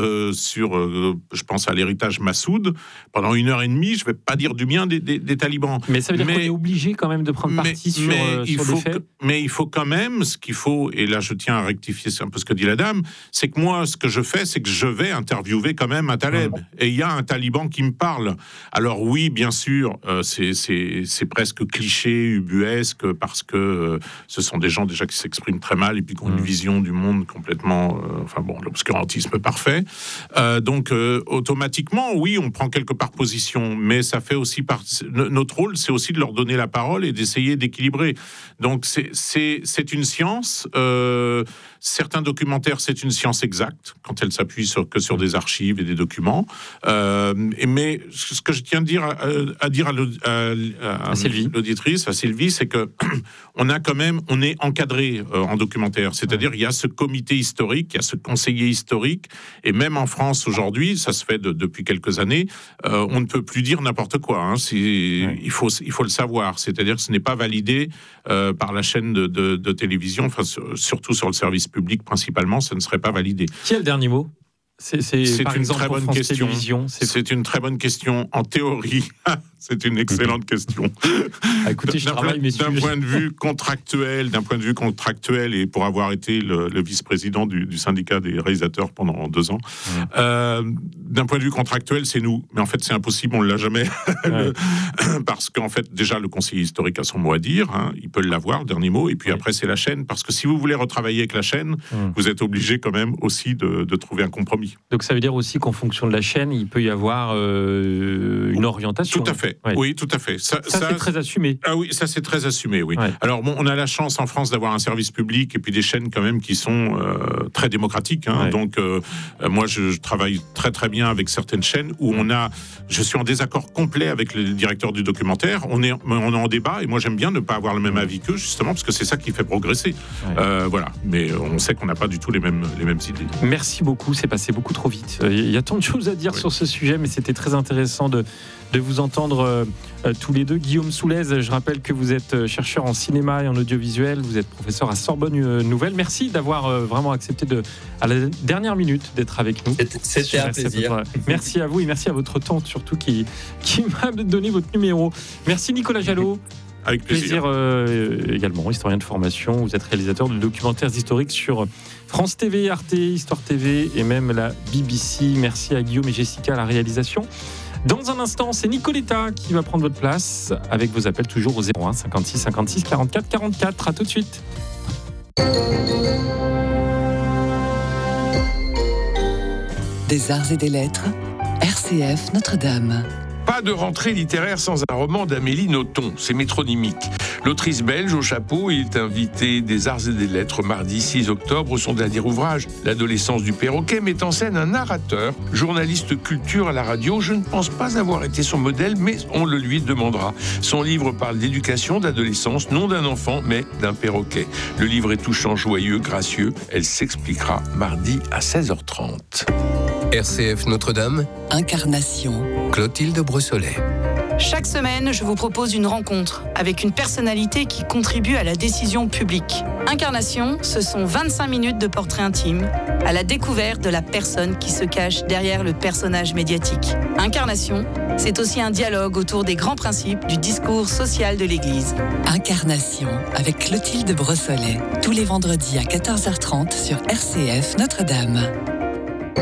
je pense à l'héritage Massoud, pendant 1h30, je ne vais pas dire du bien des talibans. Mais ça veut dire qu'on est obligé quand même de prendre parti sur des faits. Mais il faut quand même, ce qu'il faut, et là je tiens à rectifier un peu ce que dit la dame, c'est que moi, ce que je fais, c'est que je vais interviewer quand même un talib. Et il y a un taliban qui me parle. Alors oui, bien sûr, c'est presque cliché, ubuesque, parce que ce sont des gens déjà qui s'expriment très mal et puis qui ont une vision du monde complètement, l'obscurantisme parfait. Donc, automatiquement, oui, on prend quelque part position, mais ça fait aussi notre rôle, c'est aussi de leur donner la parole et d'essayer d'équilibrer. Donc, c'est une science. Certains documentaires, c'est une science exacte quand elle s'appuie que sur des archives et des documents. Mais ce que je tiens à dire à l'auditrice, à Sylvie, c'est que on est encadré en documentaire. C'est-à-dire, il y a ce comité historique, il y a ce conseiller historique, et même en France aujourd'hui, ça se fait depuis quelques années, on ne peut plus dire n'importe quoi. Il faut le savoir. C'est-à-dire que ce n'est pas validé par la chaîne de télévision, enfin, surtout sur le service public principalement, ça ne serait pas validé. Qui a le dernier mot ? C'est une très bonne question. C'est une très bonne question. En théorie, c'est une excellente question. Écoutez, d'un point de vue contractuel, et pour avoir été le vice-président du syndicat des réalisateurs pendant 2 ans, d'un point de vue contractuel, c'est nous. Mais en fait, c'est impossible, on ne l'a jamais. Parce qu'en fait, déjà, le conseiller historique a son mot à dire. Il peut l'avoir, le dernier mot. Et puis après, c'est la chaîne. Parce que si vous voulez retravailler avec la chaîne, vous êtes obligé quand même aussi de trouver un compromis. Donc ça veut dire aussi qu'en fonction de la chaîne, il peut y avoir une orientation. Tout à fait. Oui, tout à fait. Ça c'est très assumé. Ah oui, ça c'est très assumé, oui. Ouais. Alors bon, on a la chance en France d'avoir un service public et puis des chaînes quand même qui sont très démocratiques. Donc moi, je travaille très très bien avec certaines chaînes où je suis en désaccord complet avec le directeur du documentaire. On est en débat et moi j'aime bien ne pas avoir le même avis qu'eux, justement parce que c'est ça qui fait progresser. Voilà. Mais on sait qu'on n'a pas du tout les mêmes idées. Merci beaucoup. C'est passé beaucoup trop vite. Il y a tant de choses à dire sur ce sujet, mais c'était très intéressant de vous entendre tous les deux. Guillaume Soulez, je rappelle que vous êtes chercheur en cinéma et en audiovisuel, vous êtes professeur à Sorbonne Nouvelle. Merci d'avoir vraiment accepté à la dernière minute d'être avec nous. C'était un plaisir. Merci à vous et merci à votre tante surtout qui m'a donné votre numéro. Merci Nicolas Jalot. Avec plaisir. Également, historien de formation. Vous êtes réalisateur de documentaires historiques sur France TV, Arte, Histoire TV et même la BBC. Merci à Guillaume et Jessica à la réalisation. Dans un instant, c'est Nicoletta qui va prendre votre place avec vos appels toujours au 01 56 56 44 44. À tout de suite. Des arts et des lettres, RCF Notre-Dame. Pas de rentrée littéraire sans un roman d'Amélie Nothomb, c'est métronymique. L'autrice belge au chapeau est invitée des Arts et des Lettres mardi 6 octobre. Son dernier ouvrage, L'adolescence du perroquet, met en scène un narrateur, journaliste culture à la radio. Je ne pense pas avoir été son modèle, mais on le lui demandera. Son livre parle d'éducation, d'adolescence, non d'un enfant, mais d'un perroquet. Le livre est touchant, joyeux, gracieux. Elle s'expliquera mardi à 16h30. RCF Notre-Dame, Incarnation. Clotilde Brossolet. Chaque semaine, je vous propose une rencontre avec une personnalité qui contribue à la décision publique. Incarnation, ce sont 25 minutes de portrait intime à la découverte de la personne qui se cache derrière le personnage médiatique. Incarnation, c'est aussi un dialogue autour des grands principes du discours social de l'Église. Incarnation avec Clotilde Brossolet, tous les vendredis à 14h30 sur RCF Notre-Dame.